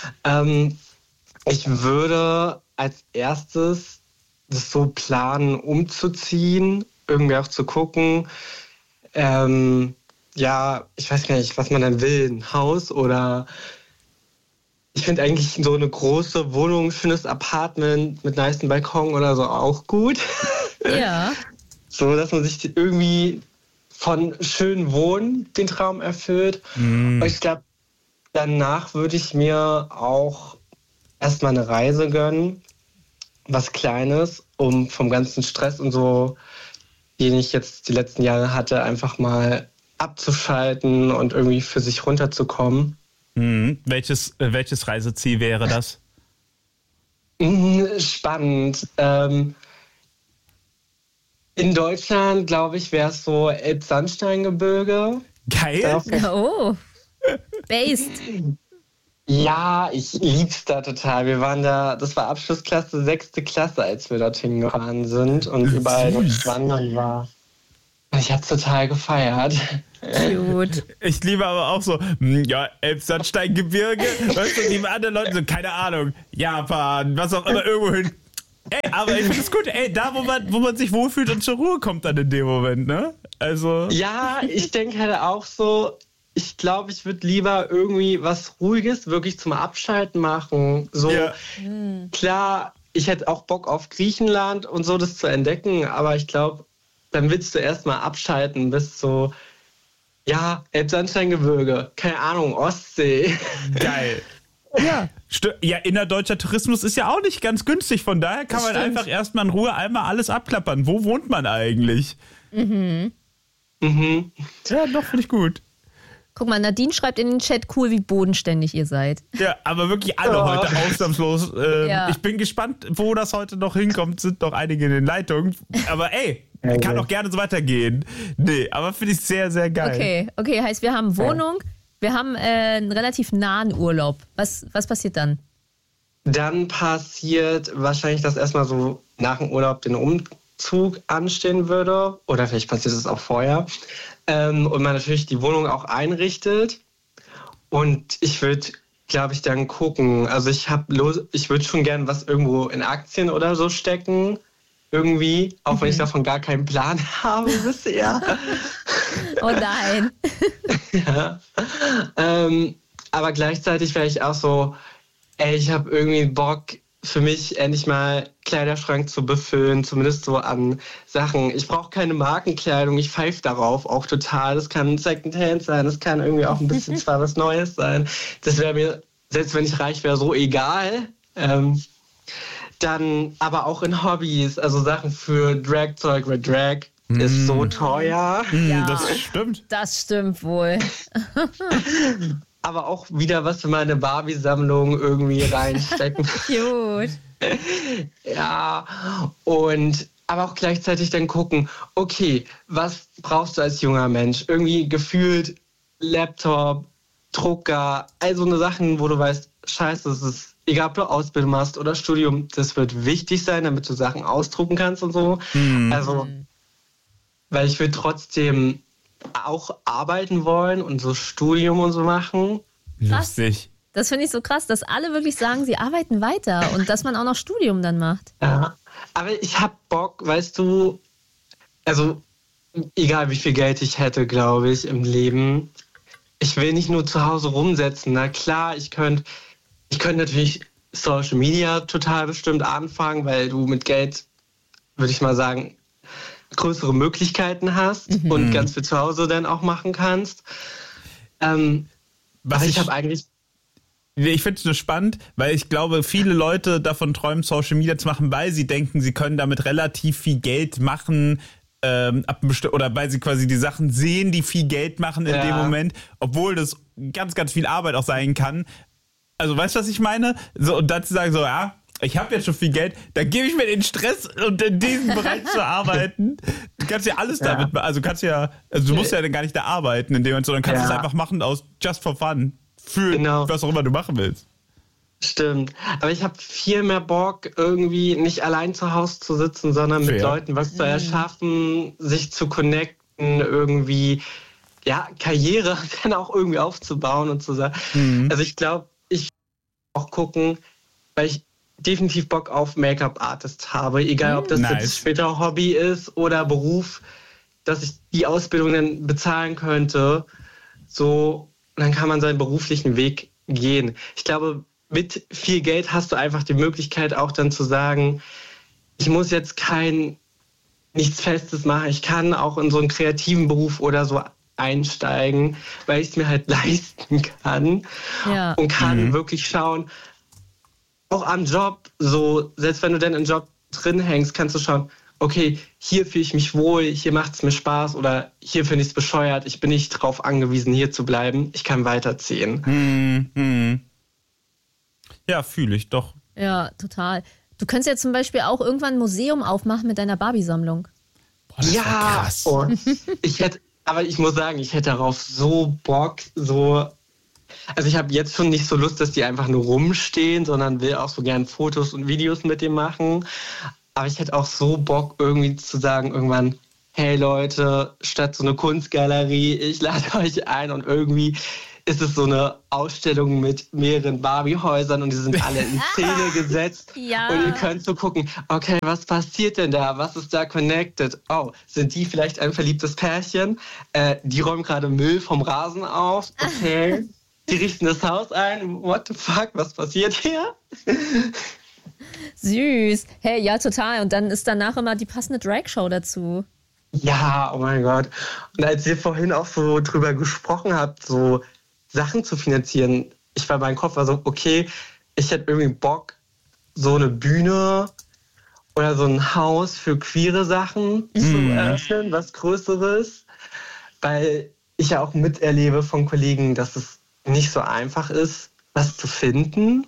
Speaker 6: Ich würde als erstes das so planen, umzuziehen, irgendwie auch zu gucken. Ja, ich weiß gar nicht, was man dann will. Ein Haus oder ich finde eigentlich so eine große Wohnung, ein schönes Apartment mit nicem Balkon oder so auch gut.
Speaker 3: Ja.
Speaker 6: So, dass man sich irgendwie von schön Wohnen den Traum erfüllt. Und ich glaube, danach würde ich mir auch erstmal eine Reise gönnen. Was Kleines, um vom ganzen Stress und so, den ich jetzt die letzten Jahre hatte, einfach mal abzuschalten und irgendwie für sich runterzukommen.
Speaker 1: Welches Reiseziel wäre das?
Speaker 6: Spannend. In Deutschland, glaube ich, wäre es so Elbsandsteingebirge.
Speaker 1: Geil.
Speaker 3: Oh. Based.
Speaker 6: Ja, ich lieb's da total. Wir waren da, das war Abschlussklasse, 6. Klasse, als wir dorthin gefahren sind und überall noch wandern war. Ich hab's total gefeiert.
Speaker 3: Cute.
Speaker 1: Ich liebe aber auch so, ja, Elbsandsteingebirge, weißt du, die anderen Leute so, keine Ahnung, Japan, was auch immer, irgendwo hin. Ey, aber ich finde es gut, ey, da, wo man sich wohlfühlt und zur Ruhe kommt dann in dem Moment, ne? Also.
Speaker 6: Ja, ich denke halt auch so, ich glaube, ich würde lieber irgendwie was Ruhiges wirklich zum Abschalten machen. So, ja. Klar, ich hätte auch Bock auf Griechenland und so, das zu entdecken, aber ich glaube, dann willst du erstmal abschalten bis so, ja, Elbsandsteingebirge, keine Ahnung, Ostsee.
Speaker 1: Geil. Ja. Ja, innerdeutscher Tourismus ist ja auch nicht ganz günstig, von daher kann man einfach erstmal in Ruhe einmal alles abklappern. Wo wohnt man eigentlich?
Speaker 3: Mhm.
Speaker 1: Ja, doch, finde ich gut.
Speaker 3: Guck mal, Nadine schreibt in den Chat, cool, wie bodenständig ihr seid.
Speaker 1: Ja, aber wirklich alle heute ausnahmslos.
Speaker 3: Ja.
Speaker 1: Ich bin gespannt, wo das heute noch hinkommt. Sind noch einige in den Leitungen. Aber ey, kann auch gerne so weitergehen. Nee, aber finde ich sehr, sehr geil.
Speaker 3: Okay, heißt, wir haben Wohnung, wir haben einen relativ nahen Urlaub. Was passiert dann?
Speaker 6: Dann passiert wahrscheinlich, dass erstmal so nach dem Urlaub den Umzug anstehen würde. Oder vielleicht passiert es auch vorher. Und man natürlich die Wohnung auch einrichtet. Und ich würde, glaube ich, dann gucken. Also ich würde schon gerne was irgendwo in Aktien oder so stecken. Irgendwie, auch wenn ich davon gar keinen Plan habe bisher.
Speaker 3: Oh nein.
Speaker 6: Ja. Aber gleichzeitig wäre ich auch so, ich habe irgendwie Bock, für mich endlich mal Kleiderschrank zu befüllen, zumindest so an Sachen. Ich brauche keine Markenkleidung, ich pfeife darauf auch total. Das kann Secondhand sein, das kann irgendwie auch ein bisschen zwar was Neues sein. Das wäre mir, selbst wenn ich reich wäre, so egal. Dann aber auch in Hobbys, also Sachen für Dragzeug, weil Drag ist so teuer.
Speaker 3: Ja,
Speaker 1: das stimmt.
Speaker 3: Das stimmt wohl.
Speaker 6: Aber auch wieder was für meine Barbie-Sammlung irgendwie reinstecken.
Speaker 3: Cute.
Speaker 6: Ja, aber auch gleichzeitig dann gucken, okay, was brauchst du als junger Mensch? Irgendwie gefühlt Laptop, Drucker, all so eine Sachen, wo du weißt, scheiße, es ist egal, ob du Ausbildung machst oder Studium, das wird wichtig sein, damit du Sachen ausdrucken kannst und so. Also, weil ich will trotzdem auch arbeiten wollen und so Studium und so machen.
Speaker 1: Lustig.
Speaker 3: Das finde ich so krass, dass alle wirklich sagen, sie arbeiten weiter und dass man auch noch Studium dann macht.
Speaker 6: Ja, aber ich hab Bock, weißt du, also egal wie viel Geld ich hätte, glaube ich, im Leben, ich will nicht nur zu Hause rumsetzen. Na klar, ich könnte natürlich Social Media total bestimmt anfangen, weil du mit Geld, würde ich mal sagen, größere Möglichkeiten hast und ganz viel zu Hause dann auch machen kannst. Ich habe eigentlich...
Speaker 1: Ich finde es nur spannend, weil ich glaube, viele Leute davon träumen, Social Media zu machen, weil sie denken, sie können damit relativ viel Geld machen, oder weil sie quasi die Sachen sehen, die viel Geld machen in dem Moment, obwohl das ganz, ganz viel Arbeit auch sein kann. Also weißt du, was ich meine? So, und dann zu sagen so, ja, ich habe jetzt schon viel Geld, dann gebe ich mir den Stress und in diesem Bereich zu arbeiten. Du kannst ja alles damit machen. Also du musst ja dann gar nicht da arbeiten in dem Moment, sondern kannst es einfach machen aus just for fun. Für was auch immer du machen willst.
Speaker 6: Stimmt. Aber ich habe viel mehr Bock, irgendwie nicht allein zu Hause zu sitzen, sondern mit Leuten was zu erschaffen, sich zu connecten, irgendwie, Karriere dann auch irgendwie aufzubauen und zu sagen. Also ich glaube, ich will auch gucken, weil ich definitiv Bock auf Make-up-Artist habe, egal ob das jetzt später Hobby ist oder Beruf, dass ich die Ausbildung dann bezahlen könnte. So, dann kann man seinen beruflichen Weg gehen. Ich glaube, mit viel Geld hast du einfach die Möglichkeit auch dann zu sagen, ich muss jetzt nichts Festes machen. Ich kann auch in so einen kreativen Beruf oder so einsteigen, weil ich es mir halt leisten kann und kann wirklich schauen, auch am Job, so, selbst wenn du dann im Job drin hängst, kannst du schauen, okay, hier fühle ich mich wohl, hier macht es mir Spaß oder hier finde ich es bescheuert, ich bin nicht drauf angewiesen, hier zu bleiben, ich kann weiterziehen.
Speaker 1: Ja, fühle ich doch.
Speaker 3: Ja, total. Du könntest ja zum Beispiel auch irgendwann ein Museum aufmachen mit deiner Barbie-Sammlung.
Speaker 1: Boah, das wär krass.
Speaker 6: Aber ich muss sagen, ich hätte darauf so Bock, so Also ich habe jetzt schon nicht so Lust, dass die einfach nur rumstehen, sondern will auch so gern Fotos und Videos mit dem machen. Aber ich hätte auch so Bock, irgendwie zu sagen, irgendwann, hey Leute, statt so eine Kunstgalerie, ich lade euch ein und irgendwie ist es so eine Ausstellung mit mehreren Barbie-Häusern und die sind alle in Szene gesetzt.
Speaker 3: Ja.
Speaker 6: Und ihr könnt so gucken, okay, was passiert denn da? Was ist da connected? Oh, sind die vielleicht ein verliebtes Pärchen? Die räumen gerade Müll vom Rasen auf. Okay. Die richten das Haus ein. What the fuck? Was passiert hier?
Speaker 3: Süß. Hey, ja, total. Und dann ist danach immer die passende Drag-Show dazu.
Speaker 6: Ja, oh mein Gott. Und als ihr vorhin auch so drüber gesprochen habt, so Sachen zu finanzieren, mein Kopf war so, okay, ich hätte irgendwie Bock, so eine Bühne oder so ein Haus für queere Sachen zu eröffnen, was Größeres, weil ich ja auch miterlebe von Kollegen, dass es nicht so einfach ist, was zu finden.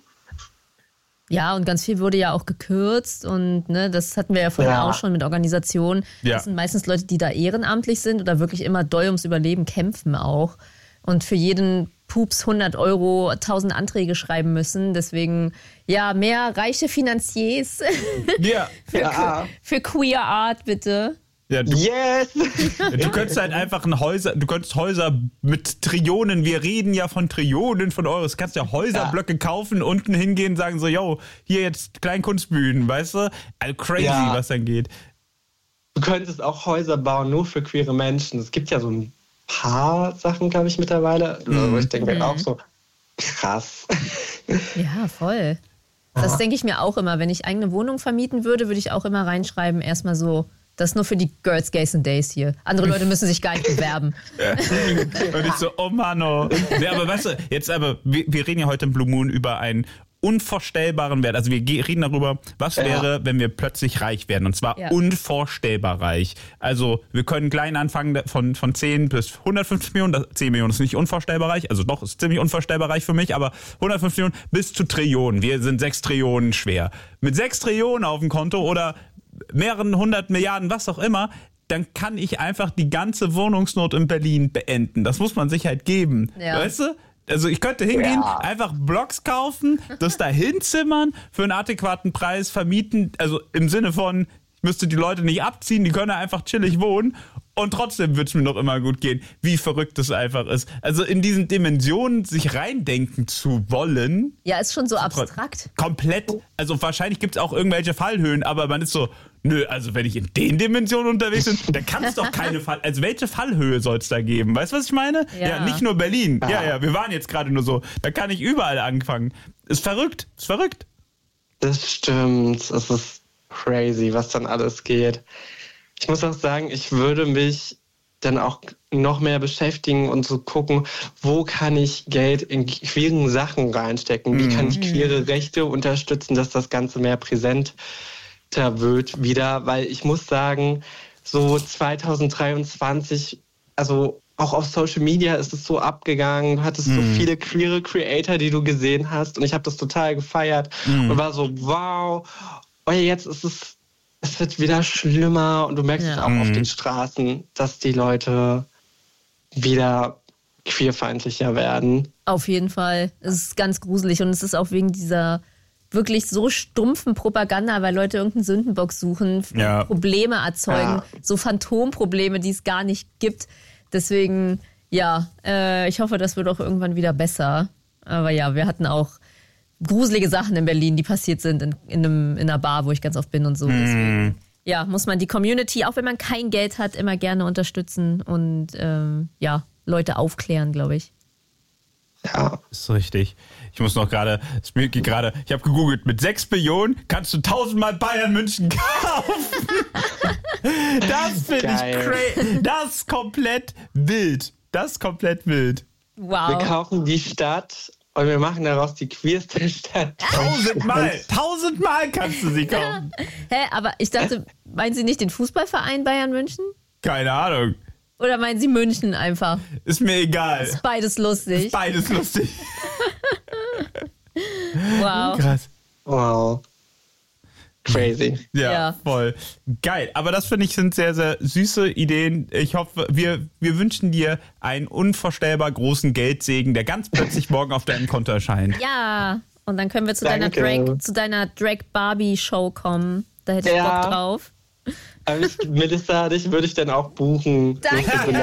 Speaker 3: Ja, und ganz viel wurde ja auch gekürzt und ne, das hatten wir ja vorhin auch schon mit Organisationen.
Speaker 1: Ja.
Speaker 3: Das sind meistens Leute, die da ehrenamtlich sind oder wirklich immer doll ums Überleben kämpfen auch und für jeden Pups 100 €, 1000 Anträge schreiben müssen. Deswegen, ja, mehr reiche Finanziers
Speaker 1: Ja.
Speaker 3: für Queer Art, bitte.
Speaker 1: Ja,
Speaker 6: Yes!
Speaker 1: du könntest halt einfach du könntest Häuser mit Trillionen, wir reden ja von Trillionen von Euros, du kannst ja Häuserblöcke kaufen, unten hingehen und sagen so, yo, hier jetzt Kleinkunstbühnen, weißt du? Also crazy, was dann geht.
Speaker 6: Du könntest auch Häuser bauen, nur für queere Menschen. Es gibt ja so ein paar Sachen, glaube ich, mittlerweile. Also ich denke mir auch so, krass.
Speaker 3: Ja, voll. Das denke ich mir auch immer. Wenn ich eigene Wohnung vermieten würde, würde ich auch immer reinschreiben, erstmal so, das ist nur für die Girls, Gays and Days hier. Andere Leute müssen sich gar nicht bewerben.
Speaker 1: Und ich so, oh Mann, oh. Nee, aber weißt du, wir reden ja heute im Blue Moon über einen unvorstellbaren Wert. Also wir reden darüber, was wäre, wenn wir plötzlich reich werden. Und zwar unvorstellbar reich. Also wir können klein anfangen von 10 bis 150 Millionen. 10 Millionen ist nicht unvorstellbar reich. Also doch, ist ziemlich unvorstellbar reich für mich. Aber 150 Millionen bis zu Trillionen. Wir sind 6 Trillionen schwer. Mit 6 Trillionen auf dem Konto oder mehreren 100 Milliarden, was auch immer, dann kann ich einfach die ganze Wohnungsnot in Berlin beenden. Das muss man sich halt geben. Ja. Weißt du? Also ich könnte hingehen, einfach Blocks kaufen, das da hinzimmern, für einen adäquaten Preis vermieten, also im Sinne von, ich müsste die Leute nicht abziehen, die können einfach chillig wohnen und trotzdem wird es mir noch immer gut gehen, wie verrückt das einfach ist. Also in diesen Dimensionen sich reindenken zu wollen.
Speaker 3: Ja, ist schon so abstrakt.
Speaker 1: Komplett, also wahrscheinlich gibt es auch irgendwelche Fallhöhen, aber man ist so, nö, also wenn ich in den Dimensionen unterwegs bin, dann kann es doch keine also welche Fallhöhe soll es da geben? Weißt du, was ich meine? Ja, nicht nur Berlin. Ja, wir waren jetzt gerade nur so. Da kann ich überall anfangen. Ist verrückt.
Speaker 6: Das stimmt. Es ist crazy, was dann alles geht. Ich muss auch sagen, ich würde mich dann auch noch mehr beschäftigen und so gucken, wo kann ich Geld in queeren Sachen reinstecken? Wie kann ich queere Rechte unterstützen, dass das Ganze mehr präsent wird wieder, weil ich muss sagen, so 2023, also auch auf Social Media ist es so abgegangen, du hattest so viele queere Creator, die du gesehen hast und ich habe das total gefeiert und war so, wow, und jetzt ist es wird wieder schlimmer und du merkst es auch auf den Straßen, dass die Leute wieder queerfeindlicher werden.
Speaker 3: Auf jeden Fall, es ist ganz gruselig und es ist auch wegen dieser wirklich so stumpfen Propaganda, weil Leute irgendeinen Sündenbock suchen, Probleme erzeugen, so Phantomprobleme, die es gar nicht gibt. Deswegen, ich hoffe, das wird auch irgendwann wieder besser. Aber ja, wir hatten auch gruselige Sachen in Berlin, die passiert sind in einer Bar, wo ich ganz oft bin und so. Deswegen, muss man die Community, auch wenn man kein Geld hat, immer gerne unterstützen und Leute aufklären, glaube ich.
Speaker 6: Ja.
Speaker 1: Ist richtig. Ich muss noch gerade, ich habe gegoogelt, mit 6 Billionen kannst du 1000-mal Bayern München kaufen. Das finde ich crazy. Das ist komplett wild.
Speaker 3: Wow.
Speaker 6: Wir kaufen die Stadt und wir machen daraus die queerste Stadt.
Speaker 1: 1000-mal kannst du sie kaufen.
Speaker 3: Hä, aber ich dachte, meinen Sie nicht den Fußballverein Bayern München?
Speaker 1: Keine Ahnung.
Speaker 3: Oder meinen Sie München einfach?
Speaker 1: Ist mir egal.
Speaker 3: Ist beides lustig.
Speaker 1: Wow. Krass.
Speaker 6: Wow. crazy.
Speaker 1: Ja, voll. Geil. Aber das finde ich sind sehr, sehr süße Ideen. Ich hoffe, wir wünschen dir einen unvorstellbar großen Geldsegen, der ganz plötzlich morgen auf deinem Konto erscheint.
Speaker 3: Ja, und dann können wir zu
Speaker 6: Danke.
Speaker 3: deiner Drag Barbie Show kommen. Da hätte ich
Speaker 6: Ja.
Speaker 3: Bock drauf.
Speaker 6: Aber Melissa, dich würde ich dann auch buchen.
Speaker 3: Danke.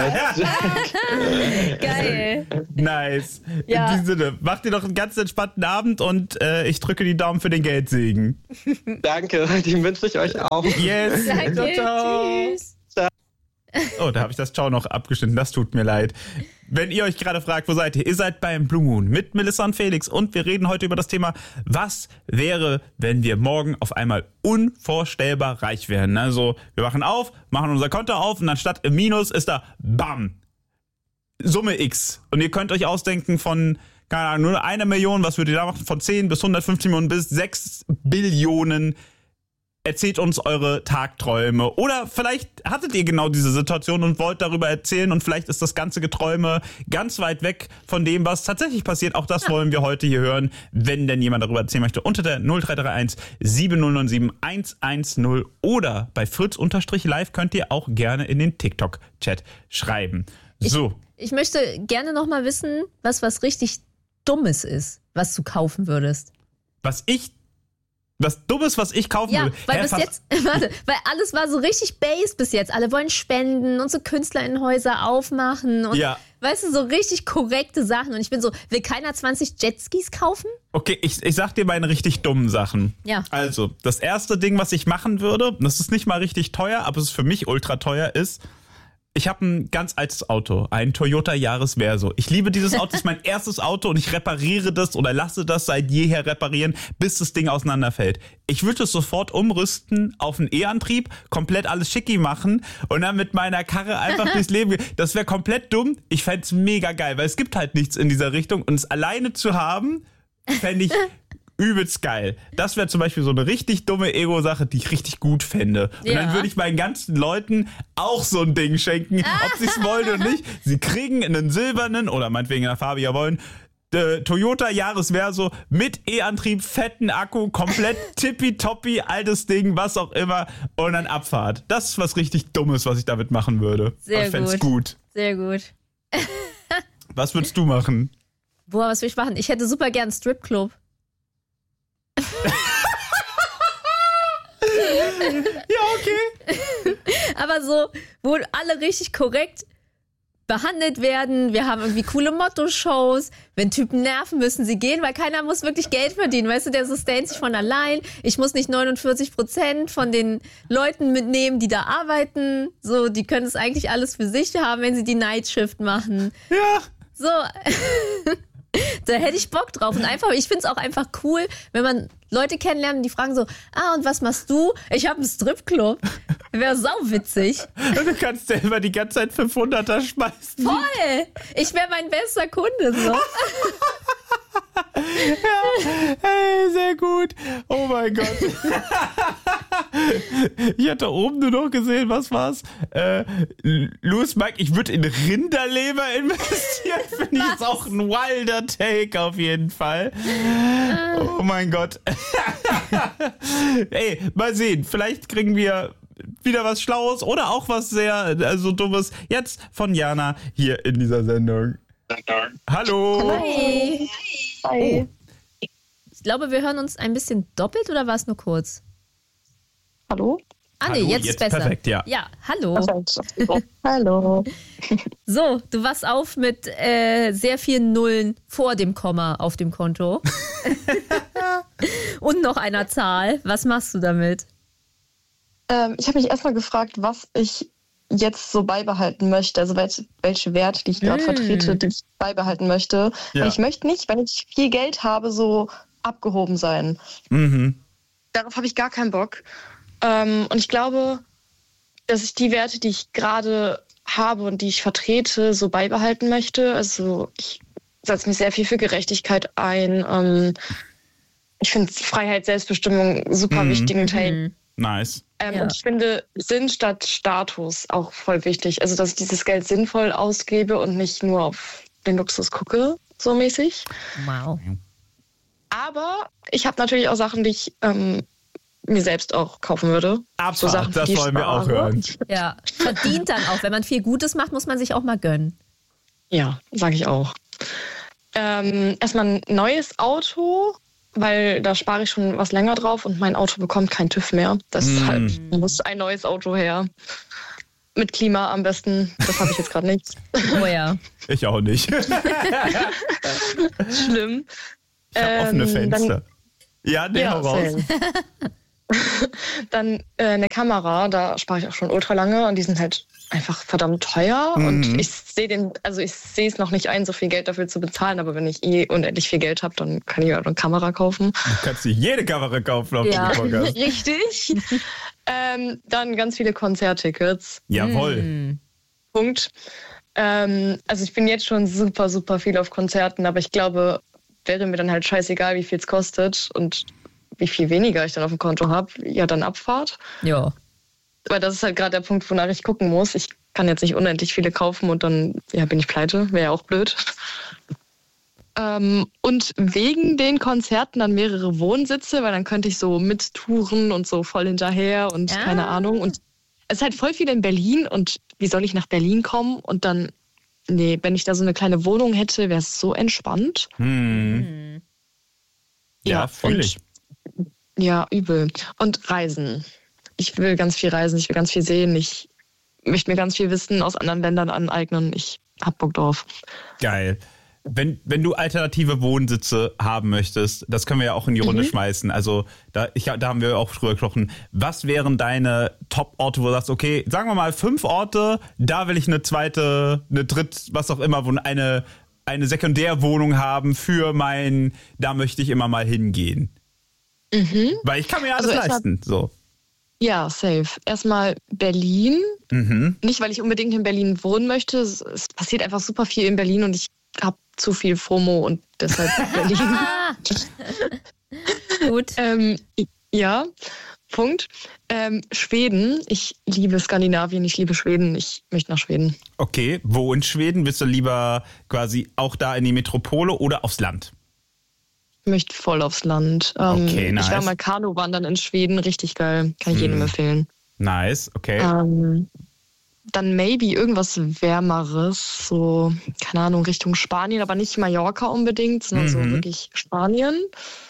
Speaker 3: Geil.
Speaker 1: Nice.
Speaker 3: Ja.
Speaker 1: In diesem Sinne, macht dir noch einen ganz entspannten Abend und ich drücke die Daumen für den Geldsegen.
Speaker 6: Danke, den wünsche ich euch auch.
Speaker 1: Yes.
Speaker 3: Danke.
Speaker 1: Ciao, ciao.
Speaker 3: Tschüss.
Speaker 1: Oh, da habe ich das Ciao noch abgeschnitten. Das tut mir leid. Wenn ihr euch gerade fragt, wo seid ihr? Ihr seid beim Blue Moon mit Melissa und Felix und wir reden heute über das Thema, was wäre, wenn wir morgen auf einmal unvorstellbar reich wären. Also wir wachen auf, machen unser Konto auf und anstatt im Minus ist da BAM! Summe X. Und ihr könnt euch ausdenken von, keine Ahnung, nur 1 Million, was würdet ihr da machen? Von 10 bis 150 Millionen bis 6 Billionen. Erzählt uns eure Tagträume. Oder vielleicht hattet ihr genau diese Situation und wollt darüber erzählen und vielleicht ist das ganze Geträume ganz weit weg von dem, was tatsächlich passiert. Auch das wollen wir heute hier hören, wenn denn jemand darüber erzählen möchte. Unter der 0331 7097 110 oder bei Fritz_live könnt ihr auch gerne in den TikTok-Chat schreiben. So.
Speaker 3: Ich möchte gerne noch mal wissen, was richtig Dummes ist, was du kaufen würdest.
Speaker 1: Was Dummes, was ich kaufen
Speaker 3: Ja,
Speaker 1: würde.
Speaker 3: weil bis jetzt, weil alles war so richtig base bis jetzt. Alle wollen spenden und so KünstlerInnenhäuser aufmachen und,
Speaker 1: Ja.
Speaker 3: weißt du, so richtig korrekte Sachen. Und ich bin so, will keiner 20 Jetskis kaufen?
Speaker 1: Okay, ich sag dir meine richtig dummen Sachen.
Speaker 3: Ja.
Speaker 1: Also, das erste Ding, was ich machen würde, das ist nicht mal richtig teuer, aber es ist für mich ultra teuer, ist, ich habe ein ganz altes Auto, ein Toyota Yaris Verso. Ich liebe dieses Auto, das ist mein erstes Auto und ich repariere das oder lasse das seit jeher reparieren, bis das Ding auseinanderfällt. Ich würde es sofort umrüsten auf einen E-Antrieb, komplett alles schicki machen und dann mit meiner Karre einfach durchs Leben gehen. Das wäre komplett dumm. Ich fände es mega geil, weil es gibt halt nichts in dieser Richtung und es alleine zu haben, fände ich übelst geil. Das wäre zum Beispiel so eine richtig dumme Ego-Sache, die ich richtig gut fände. Und
Speaker 3: Ja.
Speaker 1: dann würde ich meinen ganzen Leuten auch so ein Ding schenken, ob sie es wollen oder nicht. Sie kriegen einen silbernen oder meinetwegen in der Farbe ja wollen, Toyota Yaris Verso mit E-Antrieb, fetten Akku, komplett tippitoppi, altes Ding, was auch immer und dann Abfahrt. Das ist was richtig Dummes, was ich damit machen würde.
Speaker 3: Sehr
Speaker 1: ich fände es gut.
Speaker 3: Sehr gut.
Speaker 1: Was würdest du machen?
Speaker 3: Boah, was will ich machen? Ich hätte super gern einen Stripclub.
Speaker 1: Ja, okay.
Speaker 3: Aber so, wo alle richtig korrekt behandelt werden. Wir haben irgendwie coole Motto-Shows. Wenn Typen nerven, müssen sie gehen, weil keiner muss wirklich Geld verdienen. Weißt du, der sustaint sich von allein. Ich muss nicht 49% von den Leuten mitnehmen, die da arbeiten. So, die können es eigentlich alles für sich haben, wenn sie die Nightshift machen.
Speaker 1: Ja.
Speaker 3: So, da hätte ich Bock drauf. Und einfach, ich finde es auch einfach cool, wenn man Leute kennenlernt, die fragen so, und was machst du? Ich habe einen Stripclub. Wäre sauwitzig.
Speaker 1: Du kannst selber die ganze Zeit 500er schmeißen.
Speaker 3: Voll! Ich wäre mein bester Kunde, so.
Speaker 1: Ja, hey, sehr gut. Oh mein Gott. Ich hatte oben nur noch gesehen, was war's? Louis Mike, ich würde in Rinderleber investieren. Finde ich jetzt auch ein wilder Take auf jeden Fall. Oh mein Gott. Ey, mal sehen. Vielleicht kriegen wir wieder was Schlaues oder auch was sehr Dummes jetzt von Jana hier in dieser Sendung. Hallo.
Speaker 3: Hi.
Speaker 2: Hi.
Speaker 3: Ich glaube, wir hören uns ein bisschen doppelt oder war es nur kurz?
Speaker 2: Hallo?
Speaker 3: Ah, nee,
Speaker 1: Hallo,
Speaker 3: jetzt ist besser.
Speaker 1: Perfekt, ja.
Speaker 3: Ja, hallo.
Speaker 2: Hallo.
Speaker 3: So, du wachst auf mit sehr vielen Nullen vor dem Komma auf dem Konto. Und noch einer Zahl. Was machst du damit?
Speaker 2: Ich habe mich erstmal gefragt, was ich jetzt so beibehalten möchte, also welche Werte, die ich gerade vertrete, die ich beibehalten möchte.
Speaker 1: Ja.
Speaker 2: Und ich möchte nicht, wenn ich viel Geld habe, so abgehoben sein.
Speaker 1: Mhm.
Speaker 2: Darauf habe ich gar keinen Bock. Und ich glaube, dass ich die Werte, die ich gerade habe und die ich vertrete, so beibehalten möchte. Also ich setze mich sehr viel für Gerechtigkeit ein. Ich finde Freiheit, Selbstbestimmung super wichtigen Teil.
Speaker 1: Nice.
Speaker 3: Ja.
Speaker 2: Und ich finde Sinn statt Status auch voll wichtig. Also, dass ich dieses Geld sinnvoll ausgebe und nicht nur auf den Luxus gucke, so mäßig.
Speaker 3: Wow.
Speaker 2: Aber ich habe natürlich auch Sachen, die ich
Speaker 7: mir selbst auch kaufen würde.
Speaker 1: Absolut,
Speaker 7: Sachen,
Speaker 1: das wollen wir auch hören.
Speaker 3: Ja, verdient dann auch. Wenn man viel Gutes macht, muss man sich auch mal gönnen.
Speaker 7: Ja, sage ich auch. Erstmal ein neues Auto, weil da spare ich schon was länger drauf und mein Auto bekommt keinen TÜV mehr. Deshalb muss ein neues Auto her. Mit Klima am besten. Das habe ich jetzt gerade nicht.
Speaker 3: Oh ja.
Speaker 1: Ich auch nicht.
Speaker 7: Schlimm.
Speaker 1: Ich habe offene Fenster. Hau raus.
Speaker 7: Dann eine Kamera, da spare ich auch schon ultra lange und die sind halt einfach verdammt teuer und ich sehe es noch nicht ein, so viel Geld dafür zu bezahlen, aber wenn ich unendlich viel Geld habe, dann kann ich halt eine Kamera kaufen.
Speaker 1: Du kannst dir jede Kamera kaufen auf
Speaker 3: Ja.
Speaker 1: dem Podcast.
Speaker 7: Richtig. Dann ganz viele Konzerttickets.
Speaker 1: Jawohl.
Speaker 7: Punkt. Also ich bin jetzt schon super, super viel auf Konzerten, aber ich glaube, wäre mir dann halt scheißegal, wie viel es kostet und wie viel weniger ich dann auf dem Konto habe, ja, dann Abfahrt.
Speaker 3: Ja.
Speaker 7: Weil das ist halt gerade der Punkt, wonach ich gucken muss. Ich kann jetzt nicht unendlich viele kaufen und dann bin ich pleite. Wäre ja auch blöd. Und wegen den Konzerten dann mehrere Wohnsitze, weil dann könnte ich so mittouren und so voll hinterher und keine Ahnung. Und es ist halt voll viel in Berlin und wie soll ich nach Berlin kommen? Und dann, wenn ich da so eine kleine Wohnung hätte, wäre es so entspannt.
Speaker 1: Ja, fühle ich.
Speaker 7: Ja, übel. Und Reisen. Ich will ganz viel reisen, ich will ganz viel sehen, ich möchte mir ganz viel Wissen aus anderen Ländern aneignen. Ich hab Bock drauf.
Speaker 1: Geil. Wenn du alternative Wohnsitze haben möchtest, das können wir ja auch in die Runde schmeißen. Also da haben wir auch drüber gesprochen. Was wären deine Top-Orte, wo du sagst, okay, sagen wir mal 5 Orte, da will ich eine zweite, eine dritte, was auch immer, wo eine Sekundärwohnung haben für da möchte ich immer mal hingehen. Weil ich kann mir alles leisten. So.
Speaker 7: Ja, safe. Erstmal Berlin. Nicht, weil ich unbedingt in Berlin wohnen möchte. Es passiert einfach super viel in Berlin und ich habe zu viel FOMO und deshalb Berlin.
Speaker 3: Gut.
Speaker 7: Ja, Punkt. Schweden. Ich liebe Skandinavien, ich liebe Schweden. Ich möchte nach Schweden.
Speaker 1: Okay, wo in Schweden? Willst du lieber quasi auch da in die Metropole oder aufs Land?
Speaker 7: Ich möchte voll aufs Land.
Speaker 1: Okay, nice.
Speaker 7: Ich war mal Kanu-Wandern in Schweden, richtig geil. Kann ich jedem empfehlen.
Speaker 1: Nice, okay.
Speaker 7: Dann maybe irgendwas Wärmeres, so, keine Ahnung, Richtung Spanien, aber nicht Mallorca unbedingt, sondern so wirklich Spanien.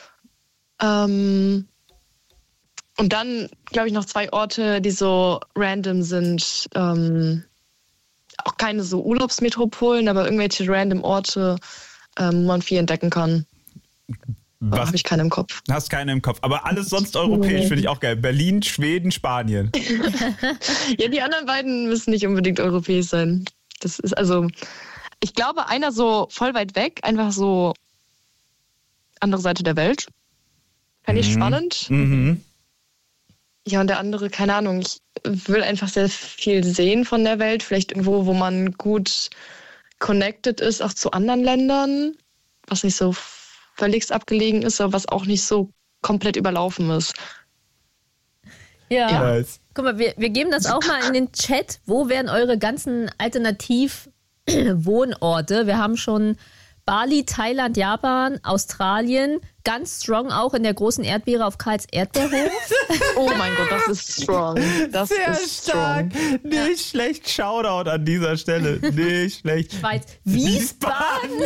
Speaker 7: Und dann, glaube ich, noch 2 Orte, die so random sind. Auch keine so Urlaubsmetropolen, aber irgendwelche random Orte, wo man viel entdecken kann. Habe ich keine im Kopf.
Speaker 1: Hast keine im Kopf. Aber alles sonst europäisch finde ich auch geil. Berlin, Schweden, Spanien.
Speaker 7: Ja, die anderen beiden müssen nicht unbedingt europäisch sein. Das ist ich glaube, einer so voll weit weg, einfach so andere Seite der Welt. Fände ich spannend. Ja, und der andere, keine Ahnung, ich will einfach sehr viel sehen von der Welt. Vielleicht irgendwo, wo man gut connected ist, auch zu anderen Ländern, was nicht so völlig abgelegen ist, aber was auch nicht so komplett überlaufen ist.
Speaker 3: Ja.
Speaker 1: Nice.
Speaker 3: Guck mal, wir geben das auch mal in den Chat. Wo wären eure ganzen Alternativ-Wohnorte? Wir haben schon Bali, Thailand, Japan, Australien, ganz strong auch in der großen Erdbeere auf Karls Erdbeerhof.
Speaker 7: Oh mein Gott, das ist strong. Das
Speaker 1: Sehr
Speaker 7: ist
Speaker 1: stark.
Speaker 7: strong.
Speaker 1: Nicht schlecht. Shoutout an dieser Stelle. Nicht schlecht.
Speaker 3: Schweiz, Wiesbaden.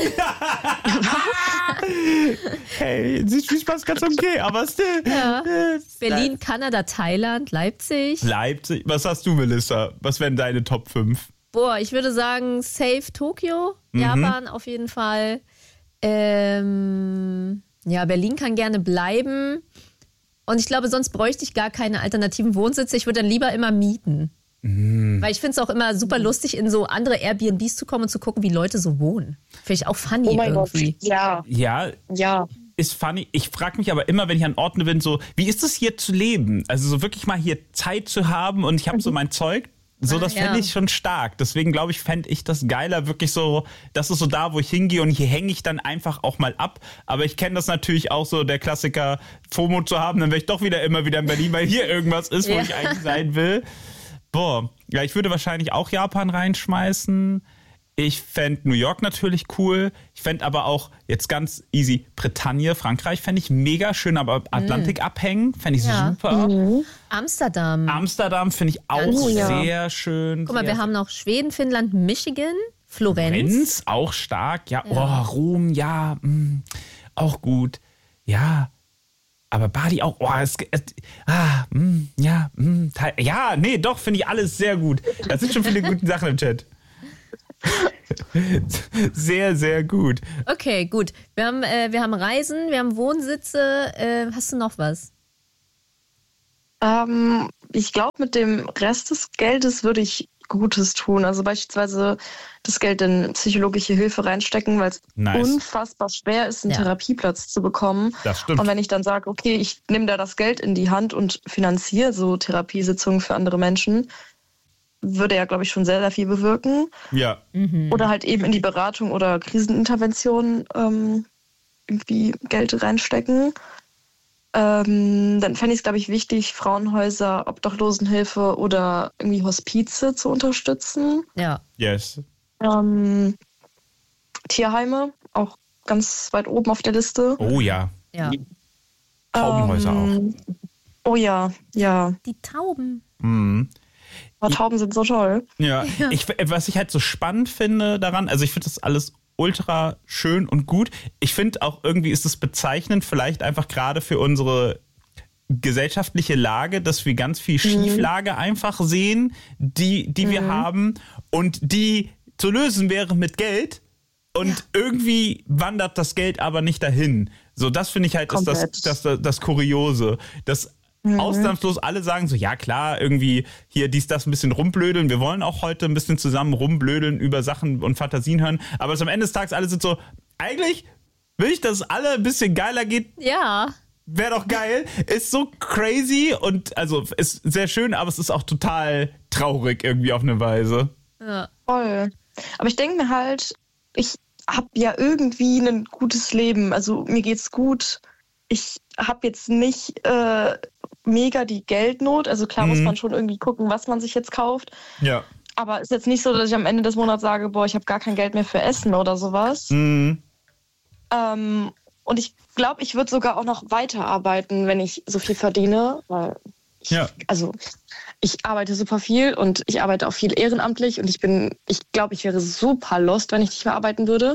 Speaker 1: Hey, Wiesbaden ist ganz okay, aber still.
Speaker 3: Ja. Berlin, Kanada, Thailand, Leipzig.
Speaker 1: Leipzig. Was hast du, Melissa? Was wären deine Top 5?
Speaker 3: Boah, ich würde sagen, safe Tokio, Japan auf jeden Fall. Ja, Berlin kann gerne bleiben. Und ich glaube, sonst bräuchte ich gar keine alternativen Wohnsitze. Ich würde dann lieber immer mieten. Weil ich finde es auch immer super lustig, in so andere Airbnbs zu kommen und zu gucken, wie Leute so wohnen. Finde ich auch funny
Speaker 7: Oh mein
Speaker 3: irgendwie.
Speaker 7: Gott, ja.
Speaker 1: Ja. Ist funny. Ich frage mich aber immer, wenn ich an Orten bin, so, wie ist es hier zu leben? Also so wirklich mal hier Zeit zu haben und ich habe so mein Zeug. So, das fände ich schon stark. Deswegen glaube ich, fände ich das geiler, wirklich so, das ist so da, wo ich hingehe und hier hänge ich dann einfach auch mal ab. Aber ich kenne das natürlich auch so, der Klassiker, FOMO zu haben, dann wäre ich doch immer wieder in Berlin, weil hier irgendwas ist, wo ich eigentlich sein will. Boah, ja, ich würde wahrscheinlich auch Japan reinschmeißen. Ich fände New York natürlich cool. Ich fände aber auch jetzt ganz easy Bretagne, Frankreich fände ich mega schön, aber Atlantik abhängen fände ich super. Amsterdam finde ich auch sehr schön.
Speaker 3: Guck mal, wir haben noch Schweden, Finnland, Michigan, Florenz
Speaker 1: auch stark. Ja, oh, Rom, ja, auch gut. Ja, aber Bali auch. Oh, nee, doch, finde ich alles sehr gut. Da sind schon viele gute Sachen im Chat. Sehr, sehr gut.
Speaker 3: Okay, gut. Wir haben Reisen, wir haben Wohnsitze. Hast du noch was?
Speaker 7: Ich glaube, mit dem Rest des Geldes würde ich Gutes tun. Also beispielsweise das Geld in psychologische Hilfe reinstecken, weil es unfassbar schwer ist, einen Therapieplatz zu bekommen.
Speaker 1: Das stimmt.
Speaker 7: Und wenn ich dann sage, okay, ich nehme da das Geld in die Hand und finanziere so Therapiesitzungen für andere Menschen, würde ja, glaube ich, schon sehr, sehr viel bewirken.
Speaker 1: Ja.
Speaker 7: Oder halt eben in die Beratung oder Krisenintervention irgendwie Geld reinstecken. Dann fände ich es, glaube ich, wichtig, Frauenhäuser, Obdachlosenhilfe oder irgendwie Hospize zu unterstützen.
Speaker 3: Ja.
Speaker 1: Yes.
Speaker 7: Tierheime, auch ganz weit oben auf der Liste.
Speaker 1: Oh ja.
Speaker 3: Ja.
Speaker 1: Taubenhäuser auch.
Speaker 7: Oh ja, ja.
Speaker 3: Die Tauben.
Speaker 7: Aber Tauben sind so toll.
Speaker 1: Ja. Was ich halt so spannend finde daran, also ich finde das alles ultra schön und gut. Ich finde auch irgendwie ist es bezeichnend, vielleicht einfach gerade für unsere gesellschaftliche Lage, dass wir ganz viel Schieflage einfach sehen, die wir haben und die zu lösen wäre mit Geld und irgendwie wandert das Geld aber nicht dahin. So, das finde ich halt ist das Kuriose, dass ausnahmslos alle sagen so, ja klar, irgendwie hier das ein bisschen rumblödeln. Wir wollen auch heute ein bisschen zusammen rumblödeln über Sachen und Fantasien hören. Aber am Ende des Tages alle sind so, eigentlich will ich, dass es alle ein bisschen geiler geht.
Speaker 3: Ja.
Speaker 1: Wäre doch geil. Ist so crazy und also ist sehr schön, aber es ist auch total traurig irgendwie auf eine Weise.
Speaker 3: Ja.
Speaker 7: Voll. Aber ich denke mir halt, ich habe ja irgendwie ein gutes Leben. Also mir geht's gut. Ich habe jetzt nicht mega die Geldnot. Also klar muss man schon irgendwie gucken, was man sich jetzt kauft.
Speaker 1: Ja.
Speaker 7: Aber ist jetzt nicht so, dass ich am Ende des Monats sage, boah, ich habe gar kein Geld mehr für Essen oder sowas. Und ich glaube, ich würde sogar auch noch weiterarbeiten, wenn ich so viel verdiene. Weil ich arbeite super viel und ich arbeite auch viel ehrenamtlich und ich glaube, ich wäre super lost, wenn ich nicht mehr arbeiten würde.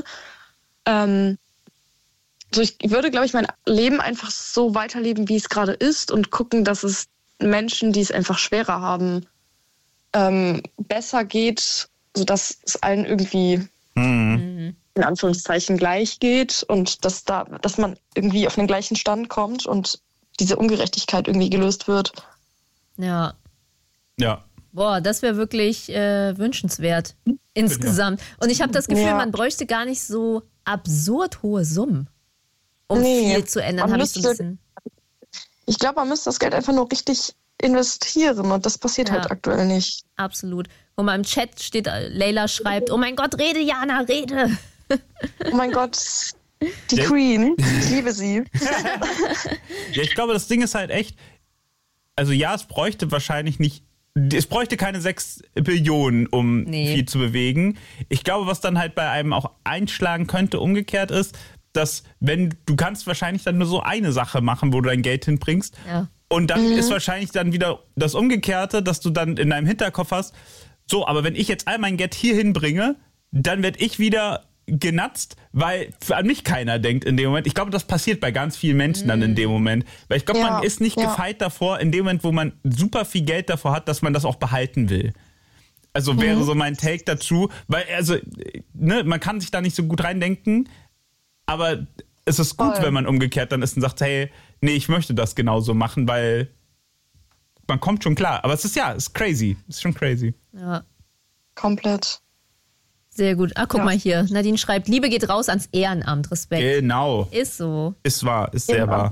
Speaker 7: Ich würde, glaube ich, mein Leben einfach so weiterleben, wie es gerade ist und gucken, dass es Menschen, die es einfach schwerer haben, besser geht, sodass es allen irgendwie in Anführungszeichen gleich geht und dass man irgendwie auf den gleichen Stand kommt und diese Ungerechtigkeit irgendwie gelöst wird.
Speaker 3: Ja.
Speaker 1: Ja.
Speaker 3: Boah, das wäre wirklich wünschenswert insgesamt. Und ich habe das Gefühl, man bräuchte gar nicht so absurd hohe Summen, um viel zu ändern.
Speaker 7: Ich glaube, man müsste das Geld einfach nur richtig investieren und das passiert halt aktuell nicht.
Speaker 3: Absolut. Guck mal, im Chat steht, Leila schreibt, oh mein Gott, rede, Jana, rede.
Speaker 7: Oh mein Gott, die Queen, ich liebe sie.
Speaker 1: Ja, ich glaube, das Ding ist halt echt, also ja, es bräuchte keine 6 Billionen, um viel zu bewegen. Ich glaube, was dann halt bei einem auch einschlagen könnte, umgekehrt ist, dass du kannst wahrscheinlich dann nur so eine Sache machen, wo du dein Geld hinbringst. Ja. Und dann ist wahrscheinlich dann wieder das Umgekehrte, dass du dann in deinem Hinterkopf hast, so, aber wenn ich jetzt all mein Geld hier hinbringe, dann werde ich wieder genatzt, weil an mich keiner denkt in dem Moment. Ich glaube, das passiert bei ganz vielen Menschen dann in dem Moment. Weil ich glaube, man ist nicht gefeit davor, in dem Moment, wo man super viel Geld davor hat, dass man das auch behalten will. Also wäre so mein Take dazu. Weil, also, man kann sich da nicht so gut reindenken, aber es ist gut, wenn man umgekehrt dann ist und sagt, hey, nee, ich möchte das genauso machen, weil man kommt schon klar. Aber es ist crazy. Es ist schon crazy.
Speaker 3: Ja.
Speaker 7: Komplett.
Speaker 3: Sehr gut. Guck mal hier. Nadine schreibt, Liebe geht raus ans Ehrenamt. Respekt.
Speaker 1: Genau.
Speaker 3: Ist so.
Speaker 1: Ist wahr. Ist sehr wahr.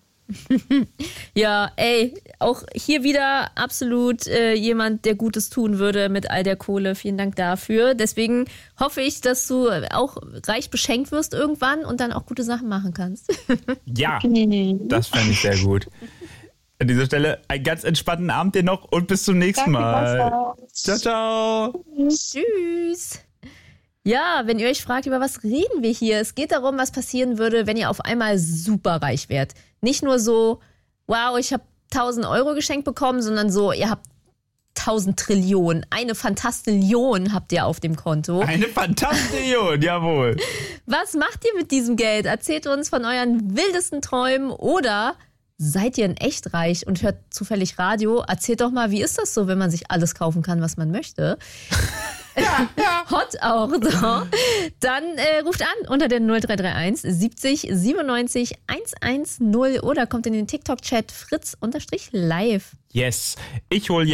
Speaker 3: Ja, auch hier wieder absolut jemand, der Gutes tun würde mit all der Kohle. Vielen Dank dafür. Deswegen hoffe ich, dass du auch reich beschenkt wirst irgendwann und dann auch gute Sachen machen kannst.
Speaker 1: Ja, das fände ich sehr gut. An dieser Stelle einen ganz entspannten Abend dir noch und bis zum nächsten Mal. Ciao, ciao.
Speaker 3: Tschüss. Ja, wenn ihr euch fragt, über was reden wir hier? Es geht darum, was passieren würde, wenn ihr auf einmal superreich wärt. Nicht nur so, wow, ich habe 1.000 Euro geschenkt bekommen, sondern so, ihr habt 1.000 Trillionen. Eine Fantastillion habt ihr auf dem Konto.
Speaker 1: Eine Fantastillion, jawohl.
Speaker 3: Was macht ihr mit diesem Geld? Erzählt uns von euren wildesten Träumen oder seid ihr in echt reich und hört zufällig Radio? Erzählt doch mal, wie ist das so, wenn man sich alles kaufen kann, was man möchte? Ja. Hot auch so. Dann ruft an unter der 0331 70 97 110 oder kommt in den TikTok-Chat fritz_live.
Speaker 1: Yes. Ich hole